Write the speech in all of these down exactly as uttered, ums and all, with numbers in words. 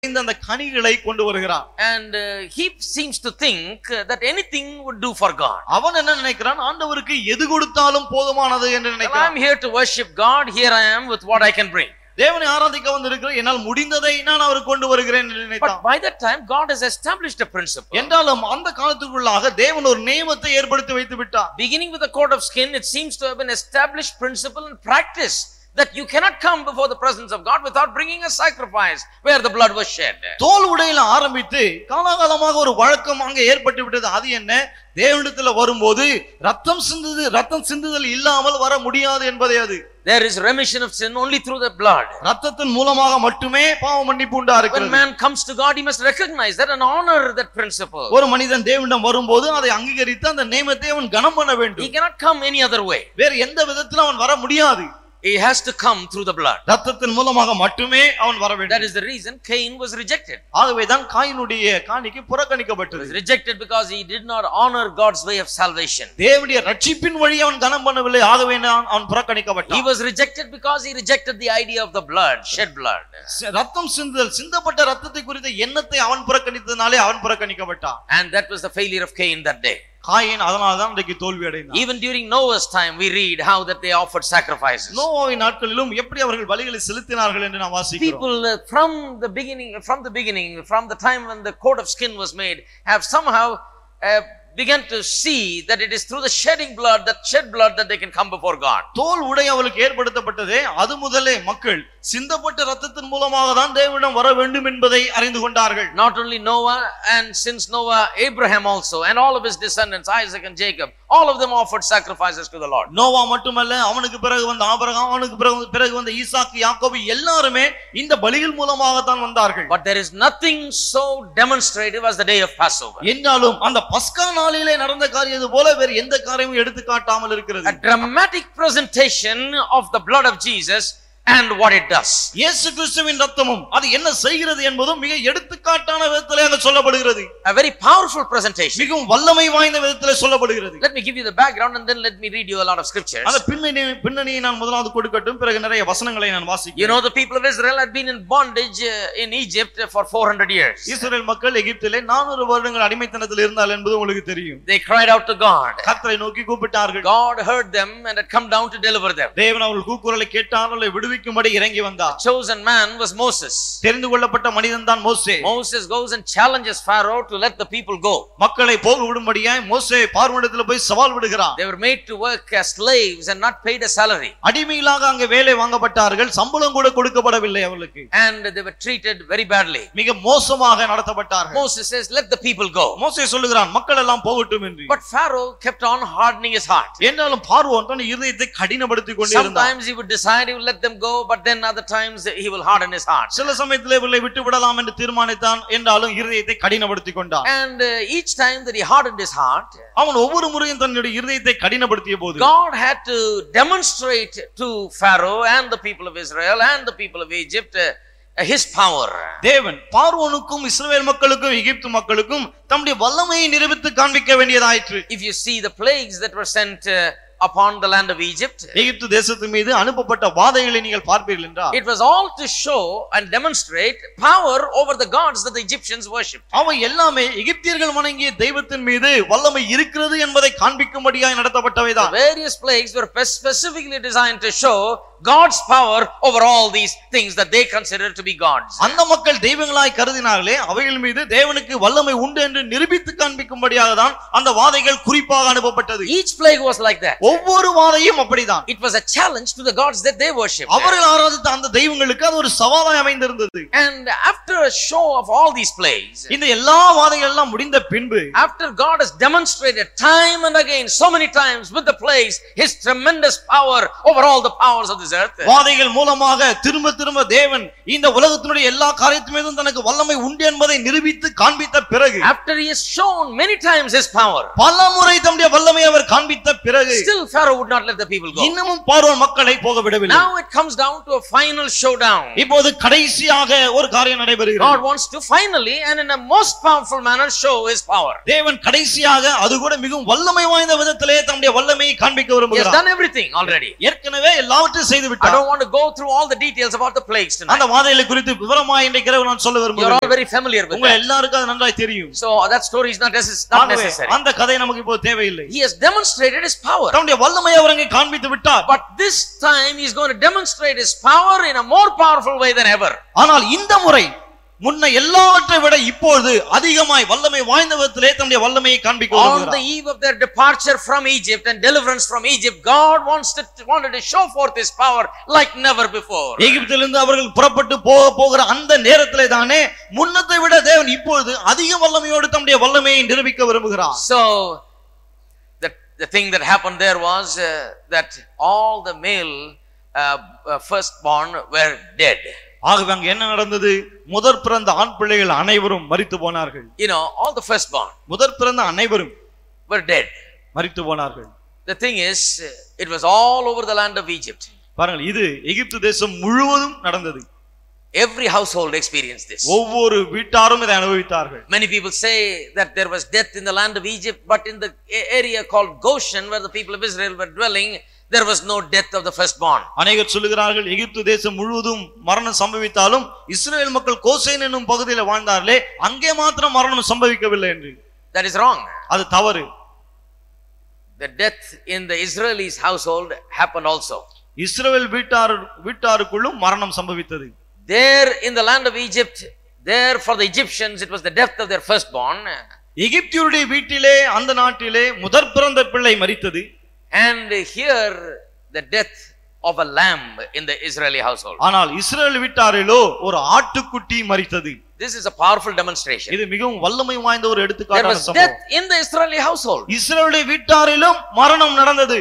அந்த கனிகளை கொண்டு வருகிறான். And uh, he seems to think uh, that anything would do for God. அவன் என்ன நினைக்கிறான்? ஆண்டவருக்கு எது கொடுத்தாலும் போதுமானது என்று நினைக்கிறான். I am here to worship God. Here I am with what I can bring. தேவனை ஆராதிக்க வந்திருக்கிறேன், என்னால் முடிந்ததை நான் அவருக்கு கொண்டு வருகிறேன் என்று நினைத்தான். But by that time God has established a principle. என்றாலும் அந்த காலத்துக்குள்ளாக தேவன் ஒரு நியமத்தை ஏற்படுத்தி வைத்து விட்டார். Beginning with the coat of skin, it seems to have been established principle and practice that you cannot come before the presence of God without bringing a sacrifice where the blood was shed. தோல் உடையில ஆரம்பித்து காலாகாலமாக ஒரு வழக்கம் அங்கே ஏற்பட்டு விட்டது. அது என்ன? தேவனிடத்தில் வரும்போது ரத்தம் சிந்துது ரத்தம் சிந்துதல் இல்லாமல் வர முடியாது என்பதே அது. There is remission of sin only through the blood. ரத்தத்தின் மூலமாக மட்டுமே பாவ மன்னிப்பு உண்டாகிறது. When man comes to God, he must recognize that and honor that principle. ஒரு மனிதன் தேவனிடம் வரும்போது அதை அங்கீகரித்து அந்த நியமத்தை அவன் கனம் பண்ண வேண்டும். He cannot come any other way. வேற எந்த விதத்திலும் அவன் வர முடியாது. He has to come through the blood. ரத்தத்தின் மூலமாக மட்டுமே அவன் வர வேண்டும். That is the reason Cain was rejected. ஆகவே தான் காயினுடைய காணிக்கை புறக்கணிக்கப்பட்டது. He was rejected because he did not honor God's way of salvation. தேவனுடைய ரட்சிப்பின் வழி அவன் கனம் பண்ணவில்லை, ஆகவே அவன் புறக்கணிக்கப்பட்டான். He was rejected because he rejected the idea of the blood, shed blood. ரத்தம் சிந்துதல், சிந்தப்பட்ட ரத்தத்தை குறித்த எண்ணத்தை அவன் புறக்கணித்ததனாலே அவன் புறக்கணிக்கப்பட்டான். And that was the failure of Cain that day. Coin அதனால தான் இன்றைக்கு தோல்வி அடைந்தான். Even during Noah's time we read how that they offered sacrifices. நோவாவின் நாட்களிலும் எப்படி அவர்கள் பலிகளை செலுத்தினார்கள் என்று நாம் வாசிக்கிறோம். People uh, from the beginning from the beginning from the time when the coat of skin was made have somehow uh, began to see that it is through the shedding blood, that shed blood, that they can come before God. தோல் உடை அவளுக்கு ஏற்படுத்தப்பட்டதே அது முதலே மக்கள் சிந்தப்பட்ட ரத்தத்தின் மூலமாக தான் தேவனிடம் வர வேண்டும் என்பதை அறிந்து கொண்டார்கள். Not only Noah, and since Noah, Abraham also, and all of his descendants, Isaac and Jacob, all of them offered sacrifices to the Lord. Noah மட்டுமல்ல, அவனுக்கு பிறகு வந்த ஆபிரகாம், அவனுக்கு பிறகு பிறகு வந்த ஈசாக்கு, யாக்கோபு எல்லாரும் இந்த பலிகள் மூலமாக தான் வந்தார்கள். But there is nothing so demonstrative as the day of Passover. என்றாலும் அந்த பஸ்கா நாளிலே நடந்த காரியது போல வேறு எந்த காரியமும் எடுத்து காட்டாமல் இருக்கிறது. A dramatic presentation of the blood of Jesus and what it does. இயேசு கிறிஸ்துவின் இரத்தமும் அது என்ன செய்கிறது என்பதும் மிக எடுத்துக்காட்டான விதத்திலே அங்க சொல்லப்படுகிறது. A very powerful presentation. மிகவும் வல்லமை வாய்ந்த விதத்திலே சொல்லப்படுகிறது. Let me give you the background and then let me read you a lot of scriptures. அந்த பின்னணி பின்னணியை நான் முதலாவது கொடுக்கட்டும், பிறகு நிறைய வசனங்களை நான் வாசிக்கிறேன். You know, the people of Israel had been in bondage in Egypt for four hundred years. இஸ்ரவேல் மக்கள் எகிப்திலே நானூறு வருடங்கள் அடிமைத்தனத்தில் இருந்தார்கள் என்பது உங்களுக்கு தெரியும். They cried out to God. கர்த்தரை நோக்கி கூப்பிட்டார்கள். God heard them and had come down to deliver them. தேவன் அவர்கள் கூக்குரலை கேட்டார், அவர்களை விடுவிக்கும்படி இறங்கி வந்தார். The chosen man was Moses. தெரிந்து கொள்ளப்பட்ட மனிதன் தான் மோசே. Moses goes and challenges Pharaoh to let the people go. மக்களை போக விடும்படியாய் மோசே பார்வோனிடத்தில் போய் சவால் விடுகிறார். They were made to work as slaves and not paid a salary. அடிமைகளாக அங்கே வேலை வாங்கப்பட்டார்கள், சம்பளம் கூட கொடுக்கப்படவில்லை அவர்களுக்கு. And they were treated very badly. மிக மோசமாக நடத்தப்பட்டார்கள். Moses says, let the people go. மோசே சொல்லுகிறான், மக்கள் எல்லாம் போகட்டும் என்று. But Pharaoh kept on hardening his heart. என்றாலும் பார்வோன் தன் இருதயத்தை கடினப்படுத்திக் கொண்டே இருந்தார். Sometimes he would decide he would let them go, but then other times he will harden his heart. சில சமயத்திலே இவர்களை விட்டு விடலாம் என்று தீர்மானித்தான், என்றாலும் இருதயத்தை கடினப்படுத்திக் கொண்டார். And uh, each time that he hardened his heart, அவன் ஒவ்வொரு முறையும் தன்னுடைய இருதயத்தை கடினப்படுத்திய போது God had to demonstrate to Pharaoh and the people of Israel and the people of Egypt uh, his power. தேவன் பார்வோனுக்கும் இஸ்ரவேல் மக்களுக்கும் எகிப்து மக்களுக்கும் தம்முடைய வல்லமையை நிரூபித்து காண்பிக்க வேண்டியதாயிற்று. If you see the plagues that were sent uh, upon the land of Egypt, எகிப்து தேசத்து மீது அனுப்பப்பட்ட வாதைகளை நீங்கள் பார்ப்பீர்கள் என்றால், it was all to show and demonstrate power over the gods that the Egyptians worshipped. அவை எல்லாமே எகிப்தியர்கள் வணங்கிய தெய்வத்தின் மீது வல்லமை இருக்கிறது என்பதை காண்பிக்கும்படியாய் நடத்தப்பட்டவைதான். Various plagues were specifically designed to show God's power over all these things that they considered to be gods. அந்த மக்கள் தெய்வங்களாய் கருதினார்களே, அவைகள் மீது தேவனுக்கு வல்லமை உண்டு என்று நிரூபித்து காண்பிக்கும்படியாக தான் அந்த வாதைகள் குறிப்பாக அனுப்பப்பட்டது. Each plague was like that. ஒவ்வொரு வாதையும் அப்படிதான். It was a challenge to the gods that they worshipped. அவர்கள் ஆராதித்த அந்த தெய்வங்களுக்கு அது ஒரு சவாலாய் அமைந்திருந்தது. And after a show of all these plagues, இந்த எல்லா வாதைகள் எல்லாம் முடிந்த பின்பு, after God has demonstrated time and again so many times with the plagues his tremendous power over all the powers of this earth, வாதைகள் மூலமாக திரும்ப திரும்ப தேவன் இந்த உலகத்தினுடைய எல்லா காரியத்தின் மீதும் தனக்கு வல்லமை உண்டு என்பதை நிரூபித்து காண்பித்த பிறகு, after he has shown many times his power, பலமுறை தம்முடைய வல்லமையை அவர் காண்பித்த பிறகு, still Pharaoh would not let the people go. இன்னமும் பார்வோன் மக்களை போக விடவில்லை. Now it comes down to a final showdown. இப்போது கடைசியாக ஒரு காரியம் நடைபெறுகிறது. God wants to finally and in a most powerful manner show his power. தேவன் கடைசியாக அது கூட மிகவும் வல்லமை வாய்ந்த விதத்திலே தம்முடைய வல்லமையை காண்பிக்க He has விரும்புகிறார். done everything already. ஏற்கனவே எல்லாவற்றையும் செய்து I விட்டார். don't want to go through all the details about the plagues tonight. அந்த வாதைகளை குறித்து விவரமாக இன்றைக்கு இரவு நான் சொல்ல You are விரும்புகிறேன். all very familiar with உங்க that. எல்லாருக்கும் அது நன்றாய் தெரியும். So that story is not necess- not ஆகவே necessary. அந்த கதை நமக்கு இப்போ தேவையில்லை. He has demonstrated his power. தன்னுடைய வல்லமையை அவர் அங்கே காண்பித்து விட்டார். But this time he is going to demonstrate his power in a more powerful way than ever. ஆனால் இந்த முறை முன்ன எல்லாவற்றை விட இப்பொழுது அதிகமாய் வல்லமை வாய்ந்த விதத்திலே தன்னுடைய வல்லமையை காண்பிக்க On the விரும்புகிறார். eve of their departure from Egypt and deliverance from Egypt, God wants to, wanted to show forth his power like never before. எகிப்திலிருந்து அவர்கள் புறப்பட்டு போக போகிற அந்த நேரத்திலே தானே முன்னத்தை விட தேவன் இப்பொழுது அதிக வல்லமையோடு தன்னுடைய வல்லமையை நிரூபிக்க விரும்புகிறார். So the, the thing that happened there was uh, that all the male uh, uh, firstborn were dead. ஆகவே அங்க என்ன நடந்தது? முதற் பிறந்த ஆண் பிள்ளைகள் அனைவரும் மரித்து போனார்கள். You know, all the firstborn முதற் பிறந்த அனைவரும் were dead. மரித்து போனார்கள். The thing is, it was all over the land of Egypt. பாருங்கள், இது எகிப்து தேசம் முழுவதும் நடந்தது. Every household experienced this. ஒவ்வொரு வீட்டாரும் இதை அனுபவித்தார்கள். Many people say that there was death in the land of Egypt, but in the area called Goshen, where the people of Israel were dwelling, there was no death of the firstborn. அநேகர் சொல்லுகிறார்கள், எகிப்து தேசம் முழுவதும் மரணம் சம்பவித்தாலும் இஸ்ரவேல் மக்கள் Goshen என்னும் பகுதியில் வாழ்ந்தார்களே, அங்கே மாத்திரம் மரணம் சம்பவிக்கவில்லை என்று. That is wrong. அது தவறு. The death in the Israelis' household happened also. இஸ்ரவேல் வீட்டார் வீட்டாருக்குள்ளும் மரணம் சம்பவித்தது. There in the land of Egypt, there for the Egyptians it was the death of their firstborn. எகிப்தியருடைய வீட்டிலே அந்த நாட்டிலே முதற் பிறந்த பிள்ளை மரித்தது. And here the death of a lamb in the Israeli household. ஆனால் இஸ்ரவேல் வீட்டாரிலோ ஒரு ஆட்டுக்குட்டி மரித்தது. This is a powerful demonstration. இது மிகவும் வல்லமை வாய்ந்த ஒரு There எடுத்துக்காட்டான was சம்பவம். death in the Israeli household. இஸ்ரவேலுடைய வீட்டாரிலும் மரணம் நடந்தது.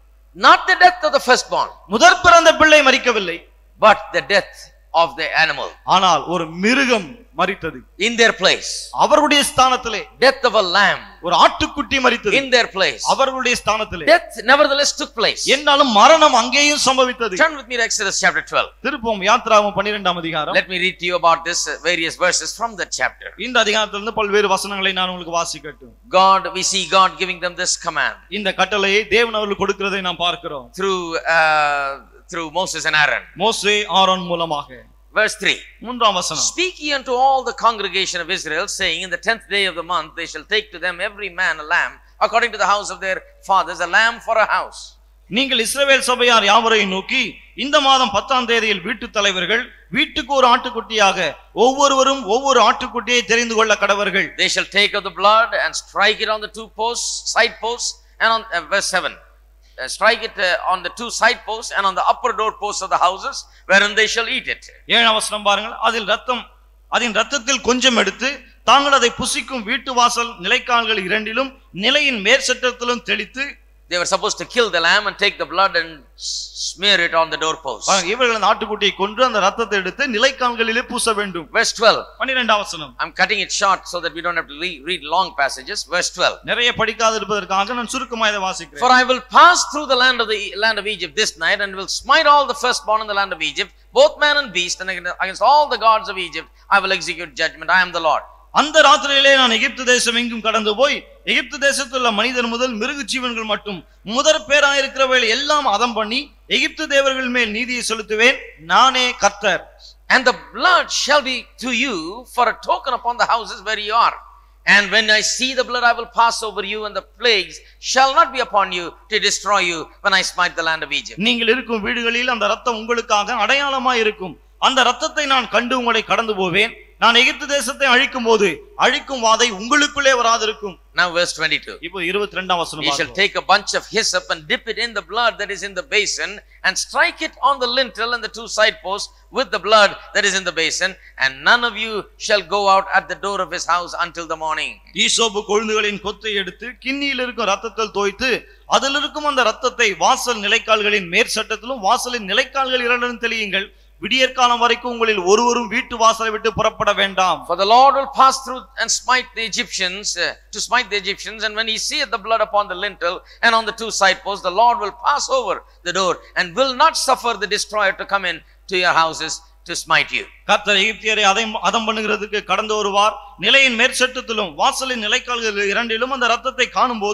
Not the death of the firstborn, முதற் பிறந்த பிள்ளை மரிக்கவில்லை, but the death of the animal ஆனால் ஒரு மிருகம் மரித்தது. in their place. அவர்களுடைய ஸ்தானத்திலே Death of a lamb ஒரு ஆட்டுக்குட்டி மரித்தது. in their place. அவர்களுடைய ஸ்தானத்திலே Death nevertheless took place. என்னாலும் மரணம் அங்கேயும் சம்பவித்தது. Turn with me to Exodus chapter twelve. திருப்போம் யாத்ராகமம் பன்னிரண்டாம் அதிகாரம். Let me read to you about this uh, various verses from that chapter. இந்த அதிகாரத்திலிருந்து பல்வேறு வசனங்களை நான் உங்களுக்கு வாசிக்கட்டும். God, we see God giving them this command இந்த கட்டளையை தேவன் அவர்களுக்கு கொடுக்கிறதை நாம் பார்க்கிறோம். through uh, through Moses and Aaron. மோசே ஆரோன் மூலமாக. Verse three. மூன்றாம் வசனம். Speak ye unto all the congregation of Israel, saying, in the tenth day of the month they shall take to them every man a lamb, according to the house of their fathers, a lamb for a house. நீங்கள் இஸ்ரவேல் சபையார் யாவரையும் நோக்கி, இந்த மாதம் பத்தாம் தேதியில் வீட்டு தலைவர்கள் வீட்டுக்கு ஒரு ஆட்டுக்குட்டியாக ஒவ்வொருவரும் ஒவ்வொரு ஆட்டுக்குட்டியை தெரிந்து கொள்ள கடவர்கள். They shall take of the blood and strike it on the two posts, side posts, and on uh, verse seven. Uh, strike it uh, on the two side posts and on the upper door posts of the houses, wherein they shall eat it. ஏழாம் வசனம் பாருங்கள். அதில் ரத்தம் அதின் ரத்தத்தில் கொஞ்சம் எடுத்து தாங்கள் அதை புசிக்கும் வீட்டு வாசல் நிலைக்கால்கள் இரண்டிலும் நிலையின் மேற்சட்டத்திலும் தெளித்து. They were supposed to kill the lamb and take the blood and smear it on the doorposts. இவர்கள் அந்த ஆட்டுக்குட்டியை கொன்று அந்த ரத்தத்தை எடுத்து நிலைக்கால்களிலே பூச வேண்டும். Verse twelve. பன்னிரண்டாம் வசனம். I'm cutting it short so that we don't have to re- read long passages. Verse twelve. நிறைய படிக்காது இருப்பதற்காக நான் சுருக்கமாக இதை வாசிக்கிறேன். For I will pass through the land of the land of Egypt this night and will smite all the firstborn in the land of Egypt, both man and beast, and against all the gods of Egypt I will execute judgment. I am the Lord. அந்த ராத்திரியிலே நான் எகிப்து தேசம் எங்கும் கடந்து போய் எகிப்து தேசத்தில் உள்ள மனிதர் முதல் மிருக ஜீவன்கள் மட்டும் முதற் பேராயிருக்கிறவைகள் எல்லாம் அதம் பண்ணி எகிப்து தேவர்கள் மேல் நீதியை செலுத்துவேன். நானே கர்த்தர். And the blood shall be to you for a token upon the houses where you are. And when I see the blood, I will pass over you, and the plagues shall not be upon you to destroy you when I smite the land of Egypt. நீங்கள் இருக்கும் வீடுகளில் அந்த ரத்தம் உங்களுக்காக அடையாளமாய் இருக்கும். அந்த ரத்தத்தை நான் கண்டு உங்களை கடந்து போவேன். நான் எகிப்து தேசத்தை அழிக்கும் போது அழிக்கும் வாதை உங்களுக்குள்ளே வராதிருக்கும். Now verse twenty-two. இப்போ இருபத்தி இரண்டாம் வசனம். You shall take a bunch of hyssop and dip it in the blood that is in the basin, and strike it on the lintel and the two side posts with the blood that is in the basin, and none of you shall go out at the door of his house until the morning. ஈசோப்பு கொழுந்துகளின் கொத்தை எடுத்து கிண்ணியில் இருக்கும் ரத்தத்தில் தோய்த்து அதில் இருக்கும் அந்த ரத்தத்தை வாசல் நிலைக்கால்களின் மேற்சட்டத்திலும் வாசலின் நிலைக்கால்கள் இரண்டிலும் தெளியுங்கள். விடியற்காலம் வரைக்கும் உங்களில் ஒருவரும் வீட்டு வாசலை விட்டு புறப்பட வேண்டாம். For the Lord will pass through and smite the Egyptians, uh, to smite the Egyptians, and when he seeth the blood upon the lintel and on the two side posts, the Lord will pass over the door and will not suffer the destroyer to come in to your houses to smite you. கர்த்தர் எகிப்தியரை அதம் பண்ணுகிறதுக்கு கடந்து வருவார். நிலையின் மேற்சட்டத்திலும் வாசலின் நிலைக்கால்கள் இரண்டிலும் அந்த ரத்தத்தை காணும்போது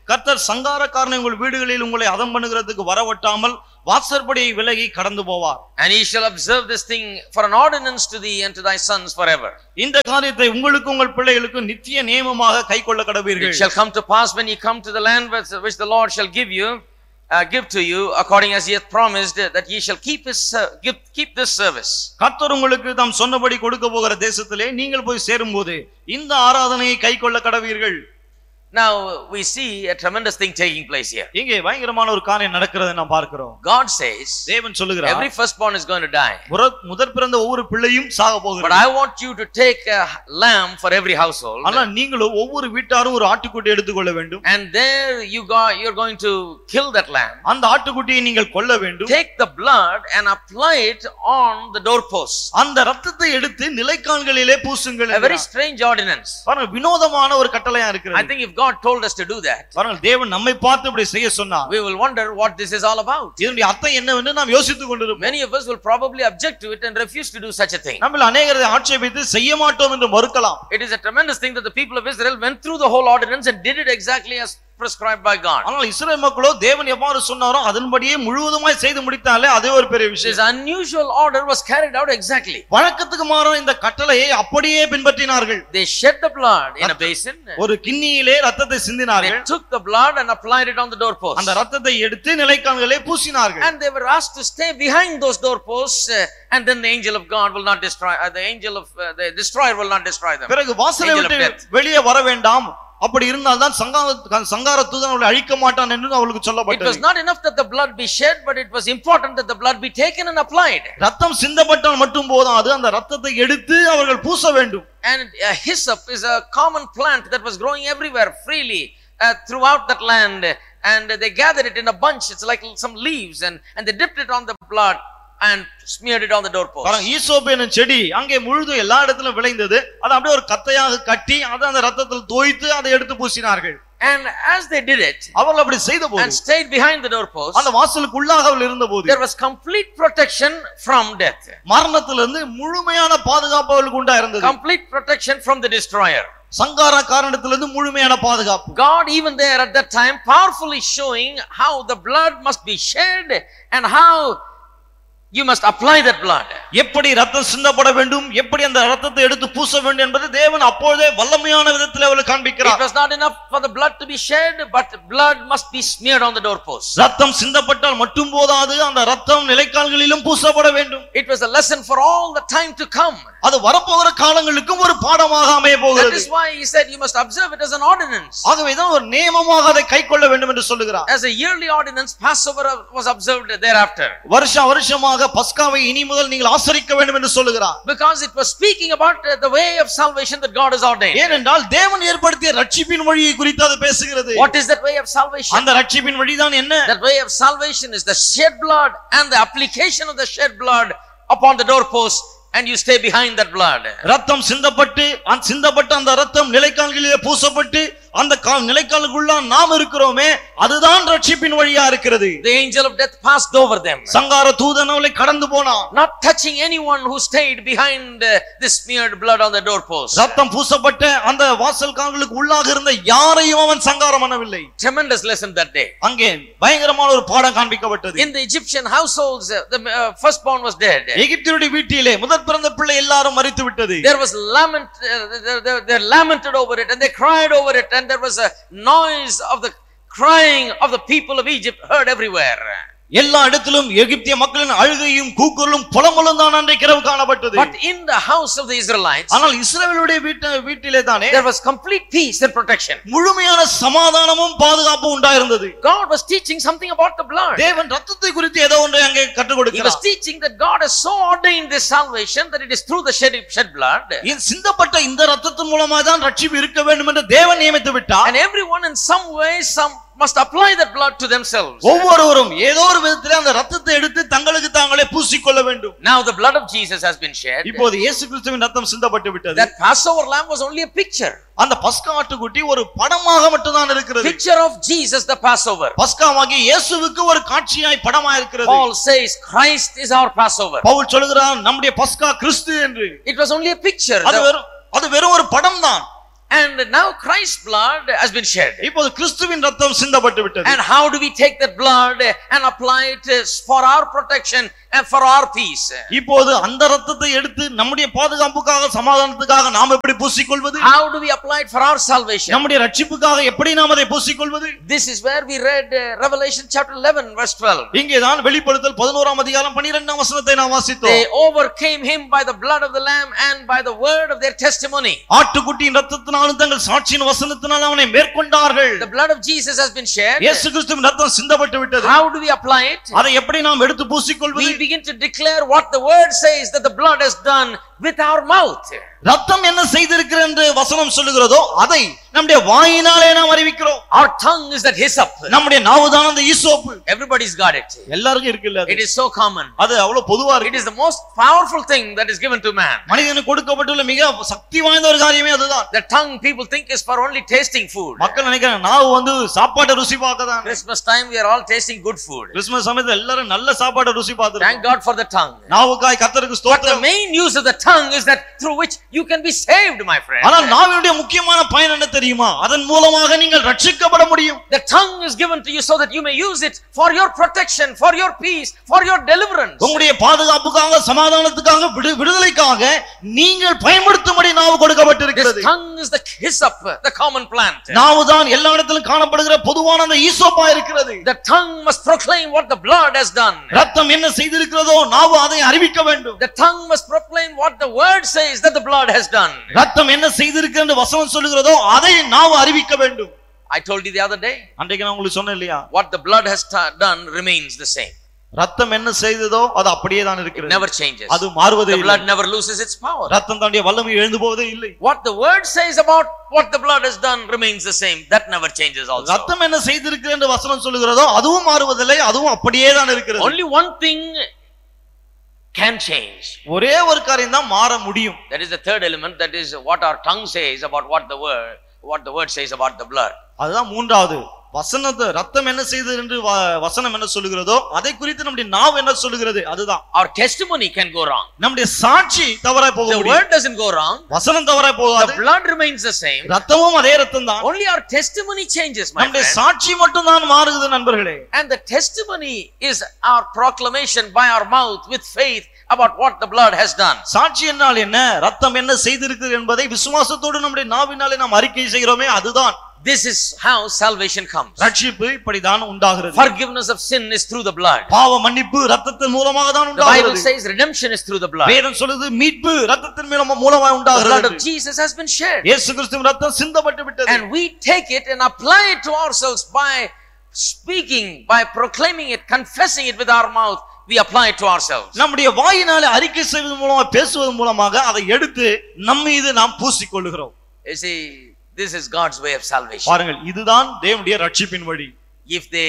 கர்த்தர் சங்காரக்காரனை உங்கள் வீடுகளில் உங்களை அதம் பண்ணுகிறதுக்கு வரவட்டாமல் வாசற்படியை விலகி கடந்து போவார். And he shall observe this thing for an ordinance to thee and to thy sons forever. இந்த காரியத்தை உங்களுக்கு உங்கள் பிள்ளைகளுக்கு நித்திய நியமமாக கைக்கொள்ள கடவீர்கள். It shall come to pass when ye come to the land which the Lord shall give you, uh, give to you, according as he hath promised, that ye shall keep his uh, keep, keep this service. கர்த்தர் உங்களுக்கு தாம் சொன்னபடி கொடுக்க போகிற தேசத்திலே நீங்கள் போய் சேரும்போது இந்த ஆராதனையை கைக்கொள்ள கடவீர்கள். Now we see a tremendous thing taking place here. இங்கே பயங்கரமான ஒரு காரியம் நடக்கிறதை நாம் பார்க்கிறோம். God says, தேவன் சொல்லுகிறார், every firstborn is going to die. முதற் பிறந்த ஒவ்வொரு பிள்ளையும் சாக போகிறது. But I want you to take a lamb for every household. ஆனா நீங்களும் ஒவ்வொரு வீட்டாரும் ஒரு ஆட்டுக்குட்டி எடுத்துக்கொள்ள வேண்டும். And there you go, you're going to kill that lamb. அந்த ஆட்டுக்குட்டியை நீங்கள் கொல்ல வேண்டும். Take the blood and apply it on the doorpost. அந்த இரத்தத்தை எடுத்து நிலைக்கால்களிலே பூசுங்கள். A very strange ordinance. பாருங்க, வினோதமான ஒரு கட்டளையா இருக்கிறது. I think if God told us to do that, பாருங்க, தேவன் நம்மை பார்த்து இப்படி செய்ய சொன்னார், we will wonder what this is all about. இதனுடைய அர்த்தம் என்னவென்று நாம் யோசித்துக் கொண்டிருப்போம். Many of us will probably object to it and refuse to do such a thing. நம்மில் அநேகரை ஆட்சேபித்து செய்ய மாட்டோம் என்று மறுக்கலாம். It is a tremendous thing that the people of Israel went through the whole ordinance and did it exactly as prescribed by God. ஆனால் இஸ்ரவேல் மக்களோ தேவன் எவ்வாறு சொன்னாரோ அதன்படியே முழுவதுமாய் செய்து முடித்தாலே அதே ஒரு பெரிய விஷயம். This unusual order was carried out exactly. வழக்கத்துக்கு மாறான இந்த கட்டளையை அப்படியே பின்பற்றினார்கள். They shed the blood in a basin. ஒரு கிண்ணியிலே இரத்தத்தை சிந்தினார்கள். They took the blood and applied it on the doorpost. அந்த இரத்தத்தை எடுத்து நிலைக்கால்களிலே பூசினார்கள். And they were asked to stay behind those doorposts, uh, and then the angel of God will not destroy, uh, the angel of uh, the destroyer will not destroy them. பிறகு வாசலை விட்டு வெளியே வர வேண்டாம், அப்படி இருந்தால் தான் சங்கார சங்கார தூதன் அவளை அழிக்க மாட்டான் என்று அவளுக்கு சொல்லப்பட்டது. It was not enough that the blood be shed, but it was important that the blood be taken and applied. ரத்தம் சிந்தப்பட்டால் மட்டும் போதாது, அந்த ரத்தத்தை எடுத்து அவர்கள் பூச வேண்டும். And uh, hyssop is a common plant that was growing everywhere freely uh, throughout that land, and they gathered it in a bunch. It's like some leaves, and and they dipped it on the blood and smeared it on the doorpost. பாருங்க, ஈசோப்பு என்ற செடி அங்கே முழுது எல்லா இடத்திலும் விளைந்தது. அது அப்படியே ஒரு கத்தையாக கட்டி அதை அந்த ரத்தத்தில் தோய்த்து அதை எடுத்து பூசினார்கள். And as they did it, அவர்கள் அப்படி செய்தபோது and stayed behind the doorpost, அந்த வாசலுக்கு உள்ளாக அவர்கள் இருந்தபோது there was complete protection from death. மரணத்திலிருந்து முழுமையான பாதுகாப்பு அவர்களுக்கு உண்டா இருந்தது. Complete protection from the destroyer. சங்கார காரணத்திலிருந்து முழுமையான பாதுகாப்பு. God even there at that time powerfully showing how the blood must be shed and how you must apply that blood. எப்படி ரத்தம் சிந்தப்பட வேண்டும், எப்படி அந்த ரத்தத்தை எடுத்து பூச வேண்டும் என்பது தேவன் அப்பொழுதே வல்லமையான விதத்தில் அவளுக்கு காண்பிக்கிறார். It was not enough for the blood to be shed, but blood must be smeared on the doorpost. ரத்தம் சிந்தப்பட்டால் மட்டும் போதாது, அந்த ரத்தம் நிலைக்கால்களிலும் பூசப்பட வேண்டும். It was a lesson for all the time to come. அது வரப்போகிற காலங்களுக்கும் ஒரு பாடமாக அமைய போகிறது. That is why he said you must observe it as an ordinance. ஆகவே தான் ஒரு நியமமாக அதை கைக்கொள்ள வேண்டும் என்று சொல்லுகிறார். As a yearly ordinance, Passover was observed thereafter. வருஷ வருஷமாக பஸ்காவை இனி முதல் நீங்கள் ஆசரிக்க வேண்டும் என்று சொல்லுகிறார். Because it was speaking about the way of salvation that God has ordained. ஏனென்றால் தேவன் ஏற்படுத்திய ரட்சிப்பின் வழியை குறித்து அது பேசுகிறது. What is that way of salvation? அந்த ரட்சிப்பின் வழிதான் என்ன? That way of salvation is the shed blood and the application of the shed blood upon the doorpost, and you stay behind that blood. ரத்தம் சிந்தப்பட்டு அந்த சிந்தப்பட்ட அந்த ரத்தம் நிலைக்கால்களிலே பூசப்பட்டு அந்த நிலைக்காலுக்குள்ள நாம் இருக்கிறோமே, அதுதான் ரட்சிப்பின் வழியா இருக்கிறது. The angel of death passed over them, சங்கார தூதன் அவளை கடந்து போனான், not touching anyone who stayed behind uh, this smeared blood on the doorpost. ரத்தம் பூசப்பட்ட அந்த வாசல் கால்களுக்கு உள்ளாக இருந்த யாரையும் அவன் சங்காரம் பண்ணவில்லை. Tremendous lesson that day. அங்கே பயங்கரமான ஒரு பாடம் காண்பிக்கப்பட்டது. In the Egyptian households, uh, the uh, firstborn was dead. எகிப்தியருடைய வீட்டிலே முதற் பிறந்த பிள்ளை எல்லாரும் மரித்து விட்டது. There was lament, uh, they, they, they lamented over it and they cried over it, and there was a noise of the crying of the people of Egypt heard everywhere. எல்லா இடத்திலும் எகிப்திய மக்களின் அழுகையும் கூக்குரலும் புலம்பலும் தான் அன்றைக்கு இரவு காணப்பட்டது. But in the house of the Israelites, ஆனால் இஸ்ரவேலுடைய வீட்டிலே தானே there was complete peace and protection. முழுமையான சமாதானமும் பாதுகாப்பும் உண்டாயிருந்தது. God was teaching something about the blood. தேவன் ரத்தத்தை குறித்து ஏதோ ஒன்றை அங்கே கற்றுக் He கொடுக்கிறார். was teaching that God has so ordained this salvation that it is through the shed, shed blood. இந்த சிந்தப்பட்ட இந்த ரத்தத்தின் மூலமாக தான் ரட்சிப்பு இருக்க வேண்டும் என்று தேவன் நியமித்து விட்டார். And everyone in some way some must apply that blood to themselves. ஒவ்வொருவரும் ஏதோ ஒரு விதத்திலே அந்த ரத்தத்தை எடுத்து தங்களுக்கு தாங்களே பூசிக்கொள்ள வேண்டும். Now the blood of Jesus has been shed. இப்போது இயேசு கிறிஸ்துவின் ரத்தம் சிந்தப்பட்டு விட்டது. That Passover lamb was only a picture. அந்த பஸ்கா ஆட்டுக்குட்டி ஒரு படமாக மட்டும் தான் இருக்கிறது. Picture of Jesus the Passover. பஸ்காவாகிய இயேசுவுக்கு ஒரு காட்சியாய் படமாக இருக்கிறது. Paul says Christ is our Passover. Pavul சொல்கிறார் நம்முடைய பஸ்கா கிறிஸ்து என்று. It was only a picture. அது வெறும் அது வெறும் ஒரு படம் தான். And now Christ's blood has been shed. இப்போது கிறிஸ்துவின் ரத்தம் சிந்தப்பட்டு விட்டது. And how do we take that blood and apply it for our protection and for our peace? இப்போது அந்த ரத்தத்தை எடுத்து நம்முடைய பாதுகாப்புக்காக சமாதானத்துக்காக நாம் எப்படி பூசிக்கொள்வது? How do we apply it for our salvation? நம்முடைய ரட்சிப்புக்காக எப்படி நாம் அதை பூசிக்கொள்வது? This is where we read uh, Revelation chapter eleven verse twelve. இங்கே தான் வெளிப்படுத்தல் பதினோராம் அதிகாரம் பன்னிரண்டாம் வசனத்தை நாம் வாசித்தோம். They overcame him by the blood of the lamb and by the word of their testimony. ஆட்டுக்குட்டியின் ரத்தத்தினாலும் தங்கள் சாட்சியின் வசனத்தினாலும் அவனை மேற்கொண்டார்கள். The blood of Jesus has been shed. இயேசு கிறிஸ்துவின் ரத்தம் சிந்தப்பட்டு விட்டது. How do we apply it? அதை எப்படி நாம் எடுத்து பூசிக்கொள்வது? We begin to declare what the word says that the blood has done with our mouth. ரத்தம் என்ன செய்திருக்கிறது என்று வசனம் சொல்லுகிறதோ அதை நம்முடைய வாயினாலே நாம் அறிவிக்கிறோம். Our tongue is that hyssop. நம்முடைய நாவுதான் அந்த ஈசோப்பு. Everybody's got it. எல்லாருக்கும் இருக்குல்ல. It is so common. அது அவ்வளவு பொதுவா இருக்கு. It is the most powerful thing that is given to man. மனிதனுக்கு கொடுக்கப்பட்டுள்ள மிக சக்தி வாய்ந்த ஒரு காரியமே அதுதான். The tongue people think is for only tasting food. மக்கள் நினைக்கிறாங்க நாவு வந்து சாப்பாட்டை ருசி பார்க்க தான். Christmas time we are all tasting good food. Christmas சமயத்துல எல்லாரும் நல்ல சாப்பாட்டை ருசி பார்த்துட்டு. Thank God for the tongue. நாவுக்காய் கர்த்தருக்கு But the ஸ்தோத்திரம். main use of the tongue is that through which you can be saved, my friend. ஆனா நாவினுடைய முக்கியமான பயன் என்ன தெரியுமா? அதன் மூலமாக நீங்கள் ரட்சிக்கப்பட முடியும். The tongue is given to you so that you may use it for your protection, for your peace, for your deliverance. உங்களுடைய பாதுகாப்புக்காக சமாதானத்துக்காக விடுதலைக்காக நீங்கள் பயன்படுத்தும்படி நாவு கொடுக்கப்பட்டிருக்கிறது. This tongue is the hyssop, the common plant. நாவுதான் எல்லா இடத்திலும் காணப்படுகிற பொதுவான அந்த ஈசோப்பா இருக்கிறது. The tongue must proclaim what the blood has done. ரத்தம் என்ன செய்திருக்கிறதோ நாவு அதை அறிவிக்க வேண்டும். The tongue must proclaim what the word says that the blood has done. ரத்தம் என்ன செய்திருக்கிறது என்று வசனம் சொல்லுகிறதோ அதை நாவு அறிவிக்க வேண்டும். I told you the other day. அன்றைக்கு நான் உங்களுக்கு சொன்னேன் இல்லையா? What the blood has done remains the same. ரத்தம் என்ன செய்ததோ அது அப்படியே தான் இருக்கிறது. It never changes. அது மாறுவதே இல்லை. The blood never loses its power. ரத்தம் தன்னுடைய வல்லமை இழந்து போவதே இல்லை. What the word says about what the blood has done remains the same. That never changes also. ரத்தம் என்ன செய்திருக்கிறது என்று வசனம் சொல்லுகிறதோ அதுவும் மாறுவதில்லை, அதுவும் அப்படியே தான் இருக்கிறது. Only one thing can change. ஒரே ஒரு காரியம் தான் மாற முடியும். That is the third element. That is what our tongue says about what the word what the word says about the blood. அதுதான் மூன்றாவது. வசனத்தை ரத்தம் என்ன செய்தது என்று வசனம் என்ன சொல்லுகிறதோ அதை குறித்து நம்முடைய நாவு என்ன சொல்லுகிறது அதுதான். Our testimony can go wrong. நம்முடைய சாட்சி தவறாய் போக முடியும். The word doesn't go wrong. வசனம் தவறாய் போகாது. The blood remains the same. ரத்தமும் அதே ரத்தம் தான். Only our testimony changes, my நம்முடைய friend. சாட்சி மட்டும் தான் மாறுகிறது நண்பர்களே. And the testimony is our proclamation by our mouth with faith about what the blood has done. சாட்சி என்றால் என்ன? ரத்தம் என்ன செய்திருக்கிறது என்பதை விசுவாசத்தோடு நம்முடைய நாவினாலே நாம் அறிக்கை செய்கிறோமே அதுதான். This is how salvation comes. ரட்சிப்பு இப்படிதான் உண்டாகிறது. Forgiveness of sin is through the blood. பாவ மன்னிப்பு இரத்தத்தின் மூலமாக தான் The Bible உண்டாகிறது. says redemption is through the blood. வேதம் சொல்லுது மீட்பு இரத்தத்தின் மூலமாக The உண்டாகிறது. blood of Jesus has been shed. இயேசு கிறிஸ்துவின் இரத்தம் சிந்தப்பட்டு விட்டது. And we take it and apply it to ourselves by speaking, by proclaiming it, confessing it with our mouth. We apply it to ourselves. நம்முடைய வாயினாலே அறிக்கை செய்வதன் மூலமாக பேசுவதன் மூலமாக அதை எடுத்து நம் மீது நாம் பூசிக்கொள்கிறோம். You see, this is God's way of salvation. பாருங்கள் இதுதான் தேவனுடைய ரட்சிப்பின் வழி. If they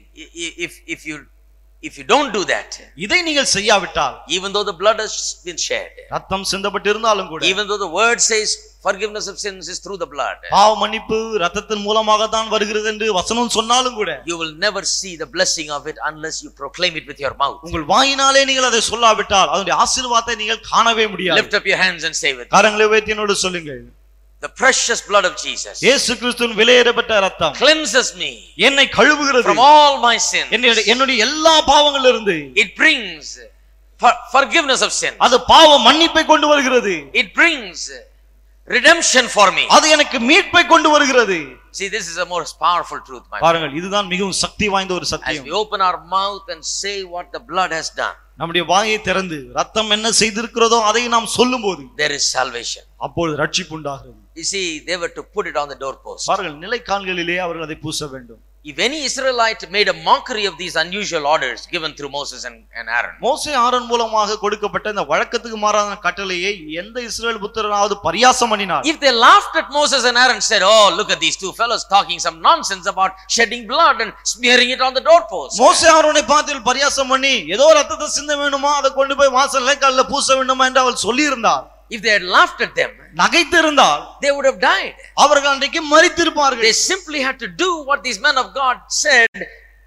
if if you if you don't do that, இதை நீங்கள் செய்யாவிட்டால் even though the blood has been shed, ரத்தம் சிந்தப்பட்டு இருந்தாலும் கூட even though the word says forgiveness of sins is through the blood, பாவ மன்னிப்பு இரத்தத்தின் மூலமாக தான் வருகிறது என்று வசனம் சொன்னாலும் கூட you will never see the blessing of it unless you proclaim it with your mouth. உங்கள் வாயினாலே நீங்கள் அதை சொல்லாவிட்டால் அதனுடைய ஆசீர்வாதத்தை நீங்கள் காணவே முடியாது. Lift up your hands and say with me. கரங்களை உயர்த்தி என்னோடு சொல்லுங்கள். The precious blood of Jesus இயேசு கிறிஸ்துவின் விலையேறப்பட்ட இரத்தம் cleanses me என்னை கழுவுகிறது from all my sins. என்னுடைய எல்லா பாவங்களிலிருந்து. It brings for forgiveness of sin. அது பாவ மன்னிப்பை கொண்டு வருகிறது. It brings redemption for me. அது எனக்கு மீட்பை கொண்டு வருகிறது. See, this is a most powerful truth, my friend. பாருங்கள் இதுதான் மிகவும் சக்தி வாய்ந்த ஒரு As சத்தியம். we open our mouth and say what the blood has done, நம்முடைய வாயை திறந்து ரத்தம் என்ன செய்திருக்கிறதோ அதை நாம் சொல்லும்போது there is salvation. அப்பொழுது ரட்சிப்பு உண்டாகிறது. You see, they were to put it on the doorpost. பாருங்கள் நிலைக்கால்களிலே அவர்கள் அதை பூச வேண்டும். If any Israelite made a mockery of these unusual orders given through Moses and, and Aaron, மோசே ஆரோன் மூலமாக கொடுக்கப்பட்ட இந்த வழக்கத்துக்கு மாறான கட்டளையை எந்த இஸ்ரவேல் புத்திரனாவது பரியாசம் பண்ணினார். if they laughed at Moses and Aaron, said, "Oh, look at these two fellows talking some nonsense about shedding blood and smearing it on the doorpost," மோசே ஆரோனை பார்த்து பரியாசம் பண்ணி ஏதோ ரத்தத்தை சிந்த வேண்டுமா அதை கொண்டு போய் வாசல் நிலைக்கால்ல பூச வேண்டுமா என்று அவள் சொல்லி இருந்தார். if they had laughed at them, நகைத்து இருந்தால் they would have died. அவர்கள் அன்றைக்கு மரித்திருப்பார்கள். They simply had to do what these men of God said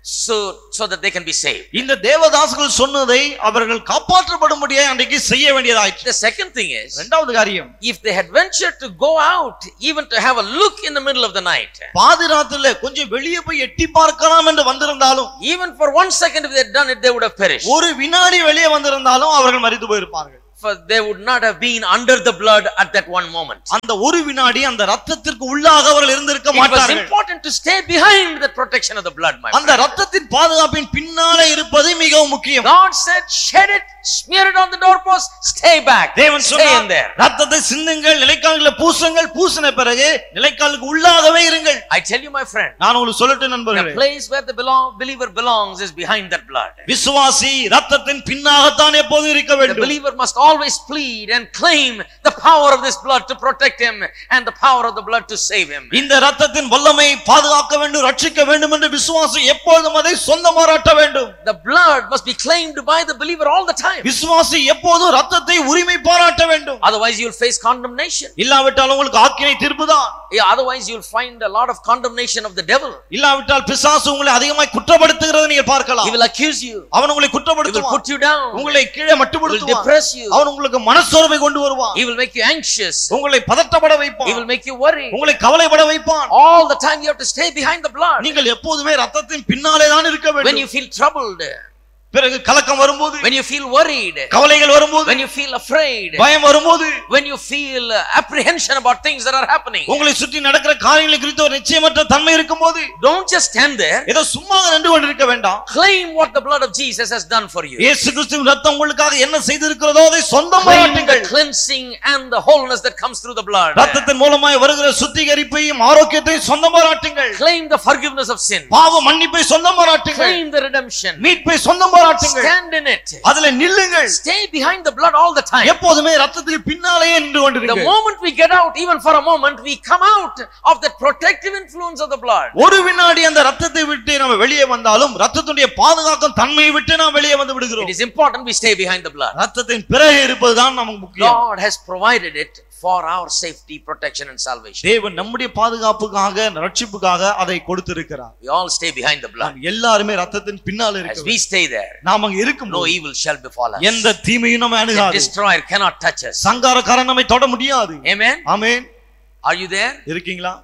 so so that they can be saved. இந்த தேவதாசர்கள் சொன்னதை அவர்கள் காப்பாற்றப்படும்படியாக அன்றைக்கு செய்ய வேண்டியதாயிற்று. The second thing is, இரண்டாவது காரியம், if they had ventured to go out even to have a look in the middle of the night, பாதிராத்திரில கொஞ்சம் வெளியே போய் எட்டி பார்க்கலாம் என்று வந்திருந்தாலும், even for one second if they had done it, they would have perished. ஒரு வினாடி வெளியே வந்திருந்தாலும் அவர்கள் மரித்து போயிருப்பார்கள். For they would not have been under the blood at that one moment. அந்த ஒரு வினாடி அந்த இரத்தத்திற்கு உள்ளாக அவர்கள் இருந்திருக்க மாட்டார்கள். It was important to stay behind the protection of the blood, my friend. அந்த இரத்தத்தின் பாதுகாப்பின் பின்னாலே இருப்பது மிகவும் முக்கியம். God said, shed it, smear it on the doorpost, stay back. தேவன் சொன்னார், இரத்தத்தை சிந்துங்கள், நிலைக்கால்களை பூசுங்கள், பூசின பிறகு நிலைக்காலுக்கு உள்ளாகவே இருங்கள். I tell you, my friend, நான் உங்களுக்கு சொல்லட்டேன் நண்பர்களே, the place where the belong, believer belongs is behind that blood. விசுவாசி இரத்தத்தின் பின்னாகத்தான் எப்போதும் இருக்க வேண்டும். The believer must always plead and claim the power of this blood to protect him and the power of the blood to save him. இந்த இரத்தத்தின் வல்லமை பாதுகாக்க வேண்டும், ரட்சிக்க வேண்டும் என்று விசுவாசி எப்பொழுதும் அதை சொந்தமாராட்ட வேண்டும். The blood must be claimed by the believer all the time. விசுவாசி எப்போதும் இரத்தத்தை உரிமை பாராட்ட வேண்டும். Otherwise you will face condemnation. இல்லாவிட்டால் உங்களுக்கு ஆக்கினை தீர்ப்புதான். Yeah, otherwise you will find a lot of condemnation of the devil. இல்லாவிட்டால் பிசாசு உங்களை அதிகமாய் குற்றப்படுத்துகிறதை நீங்கள் பார்க்கலாம். He will accuse you. அவன் உங்களை He will குற்றப்படுத்துவான். put you down. உங்களை கீழே He will மட்டுப்படுத்துவான். depress you. அவன் உங்களுக்கு மனசோர்வை கொண்டு வருவான். He will make you anxious. உங்களை பதட்டப்பட He வைப்பான். will make you worry. உங்களை கவலைப்பட வைப்பான். All the time you have to stay behind the blood. நீங்கள் எப்போதுமே இரத்தத்தின் பின்னாலே தான் இருக்க When வேண்டும். you feel troubled, பிறகு கலக்கம் வரும்போது, when you feel worried, கவலைகள் வரும்போது, when you feel afraid, பயம் வரும்போது, when you feel apprehension about things that are happening, உங்களை சுற்றி நடக்கிற காரியங்களை குறித்த ஒரு நிச்சயமற்ற தன்மை இருக்கும்போது, don't just stand there. ஏதோ சும்மா நின்று கொண்டிருக்க வேண்டாம். Claim what the blood of Jesus has done for you. இயேசு கிறிஸ்துவின் இரத்தம் உங்களுக்காக என்ன செய்திருக்கிறதோ அதை Claim the சொந்தமாக்குங்கள். cleansing and the wholeness that comes through the blood. இரத்தத்தின் மூலமாய் வருகிற சுத்திகரிப்பையும் ஆரோக்கியத்தையும் சொந்தமாக்குங்கள். Claim the forgiveness of sin. பாவ மன்னிப்பை சொந்தமாக்குங்கள். Claim the redemption. மீட்பை சொந்தமாக்குங்கள். Stand in it. அதுல நில்லுங்கள். Stay behind the blood all the time. எப்போதுமே இரத்தத்துக்கு பின்னாலேயே நின்று The கொண்டிருங்கள். moment we get out, even for a moment, we come out of the protective influence of the blood. ஒரு வினாடி அந்த இரத்தத்தை விட்டு நம்ம வெளியே வந்தாலும் இரத்தத்துடைய பாதுகாக்கும் தன்மையை விட்டு நாம் வெளியே வந்து விடுகிறோம். It is important we stay behind the blood. இரத்தத்தின் பிறகு இருப்பதுதான் நமக்கு முக்கியம். God has provided it for our safety, protection and salvation. தேவன் நம்முடைய பாதுகாப்புக்காக, ரட்சிப்புக்காக அதை கொடுத்திருக்கிறார். We all stay behind the blood. நாம் எல்லாரும் இரத்தத்தின் பின்னால் As இருக்கிறோம். we stay there, நாம் அங்க இருக்கும் no evil shall befall us. எந்த தீமையும் நம்மை The அணுகாது. destroyer cannot touch us. சங்காரக்காரன் நம்மை தொட முடியாது. Amen. Amen. Are you there? இருக்கீங்களா?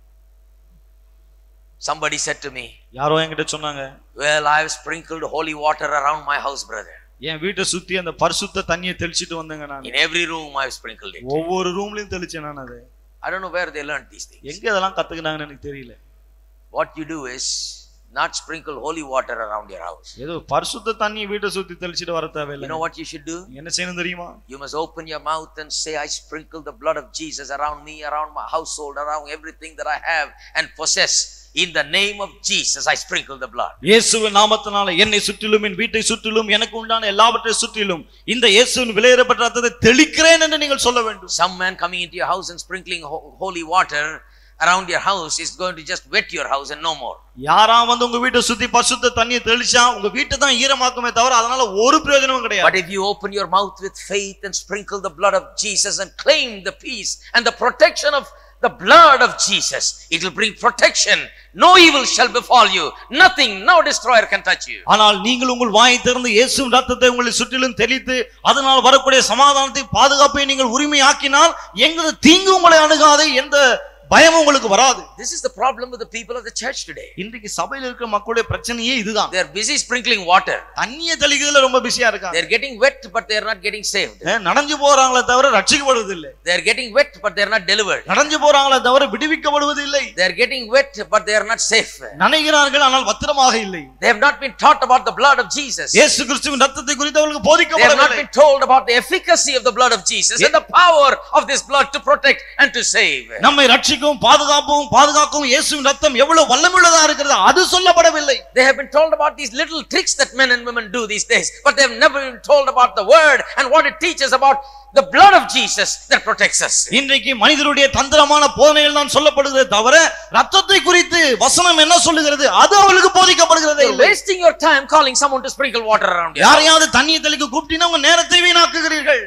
Somebody said to me, யாரோ என்கிட்ட சொன்னாங்க, well, I have sprinkled holy water around my house, brother. என் வீட்டை சுத்தி அந்த பரிசுத்த தண்ணியை தெளிச்சிட்டு வந்தேங்க நான். In every room I have sprinkled it. ஒவ்வொரு ரூம்லயும் தெளிச்சேன் நான் அதை. I don't know where they learned these things. எங்க இதெல்லாம் கத்துக்கினாங்கன்னு எனக்கு தெரியல. What you do is not sprinkle holy water around your house. ஏதோ பரிசுத்த தண்ணியை வீட்டை சுத்தி தெளிச்சிட்டு வர தேவையில்லை. You know what you should do? என்ன செய்யணும் தெரியுமா? You must open your mouth and say, I sprinkle the blood of Jesus around me, around my household, around everything that I have and possess. In the name of Jesus, I sprinkle the blood. இயேசுவின் நாமத்தினால என்னை சுற்றிலும் என் வீட்டை சுற்றிலும் எனக்கு உண்டான எல்லாவற்றை சுற்றிலும் இந்த இயேசுவின் விலையேறப்பட்ட ரத்தத்தை தெளிக்கிறேன் என்று நீங்கள் சொல்ல வேண்டும். Some man coming into your house and sprinkling ho- holy water around your house is going to just wet your house and no more. யாரா வந்து உங்க வீட்டை சுத்தி பரிசுத்த தண்ணியை தெளிச்சா உங்க வீட்டை தான் ஈரமாக்குமே தவிர அதனால ஒரு பிரயோஜனமும் கிடையாது. But if you open your mouth with faith and sprinkle the blood of Jesus and claim the peace and the protection of the blood of Jesus, it will bring protection. No evil shall befall you. Nothing, no destroyer can touch you. ஆனால் நீங்கள் உங்கள் வாயை திறந்து இயேசுவின் ரத்தத்தை உங்களை சுற்றிலும் தெளித்து அதனால் வரக்கூடிய சமாதானத்தை பாதுகாப்பை நீங்கள் உரிமையாக்கினால் எங்கு தீங்கு உங்களை அணுகாது, எந்த பயம் உங்களுக்கு வராது. This is the problem with the people of the church today. இன்றைக்கு சபையில் இருக்கிற மக்களுடைய பிரச்சனையே இதுதான். They are busy sprinkling water. தண்ணியை தெளிக்கிறதுல ரொம்ப பிஸியா இருக்காங்க. They are getting wet but they are not getting saved. நனைஞ்சு போறாங்களே தவிர ரட்சிக்கப்படுவது இல்லை. They are getting wet but they are not delivered. நனைஞ்சு போறாங்களே தவிர விடுவிக்கப்படுவது இல்லை. They are getting wet but they are not safe. நனைகிறார்கள் ஆனால் பத்திரமாக இல்லை. They have not been taught about the blood of Jesus. இயேசு கிறிஸ்துவின் ரத்தத்தை குறித்து அவர்களுக்கு They have not போதிக்கப்படவில்லை. been told about the efficacy of the blood of Jesus and the power of this blood to protect and to save. நம்மை ரட்சிக்கும் பாதுகாப்பும் பாதுகாக்கும் இயேசுவின் ரத்தம் எவ்வளவு வல்லமையுள்ளதா இருக்கிறது அது சொல்லப்படவில்லை. They have been told about these little tricks that men and women do these days, but they have never been told about the word and what it teaches about the blood of Jesus that protects us. இன்றைக்கு மனிதருடைய தந்திரமான போதனைகள் தான் சொல்லப்படுகிறது தவிர ரத்தத்தை குறித்து வசனம் என்ன சொல்லுகிறது அது அவர்களுக்கு போதிக்கப்படுகிறதே You're இல்லை. wasting your time calling someone to sprinkle water around you. யாரையாவது தண்ணியை தெளிக்க கூப்பிட்டீங்கன்னா உங்க நேரத்தை வீணாக்குகிறீர்கள்.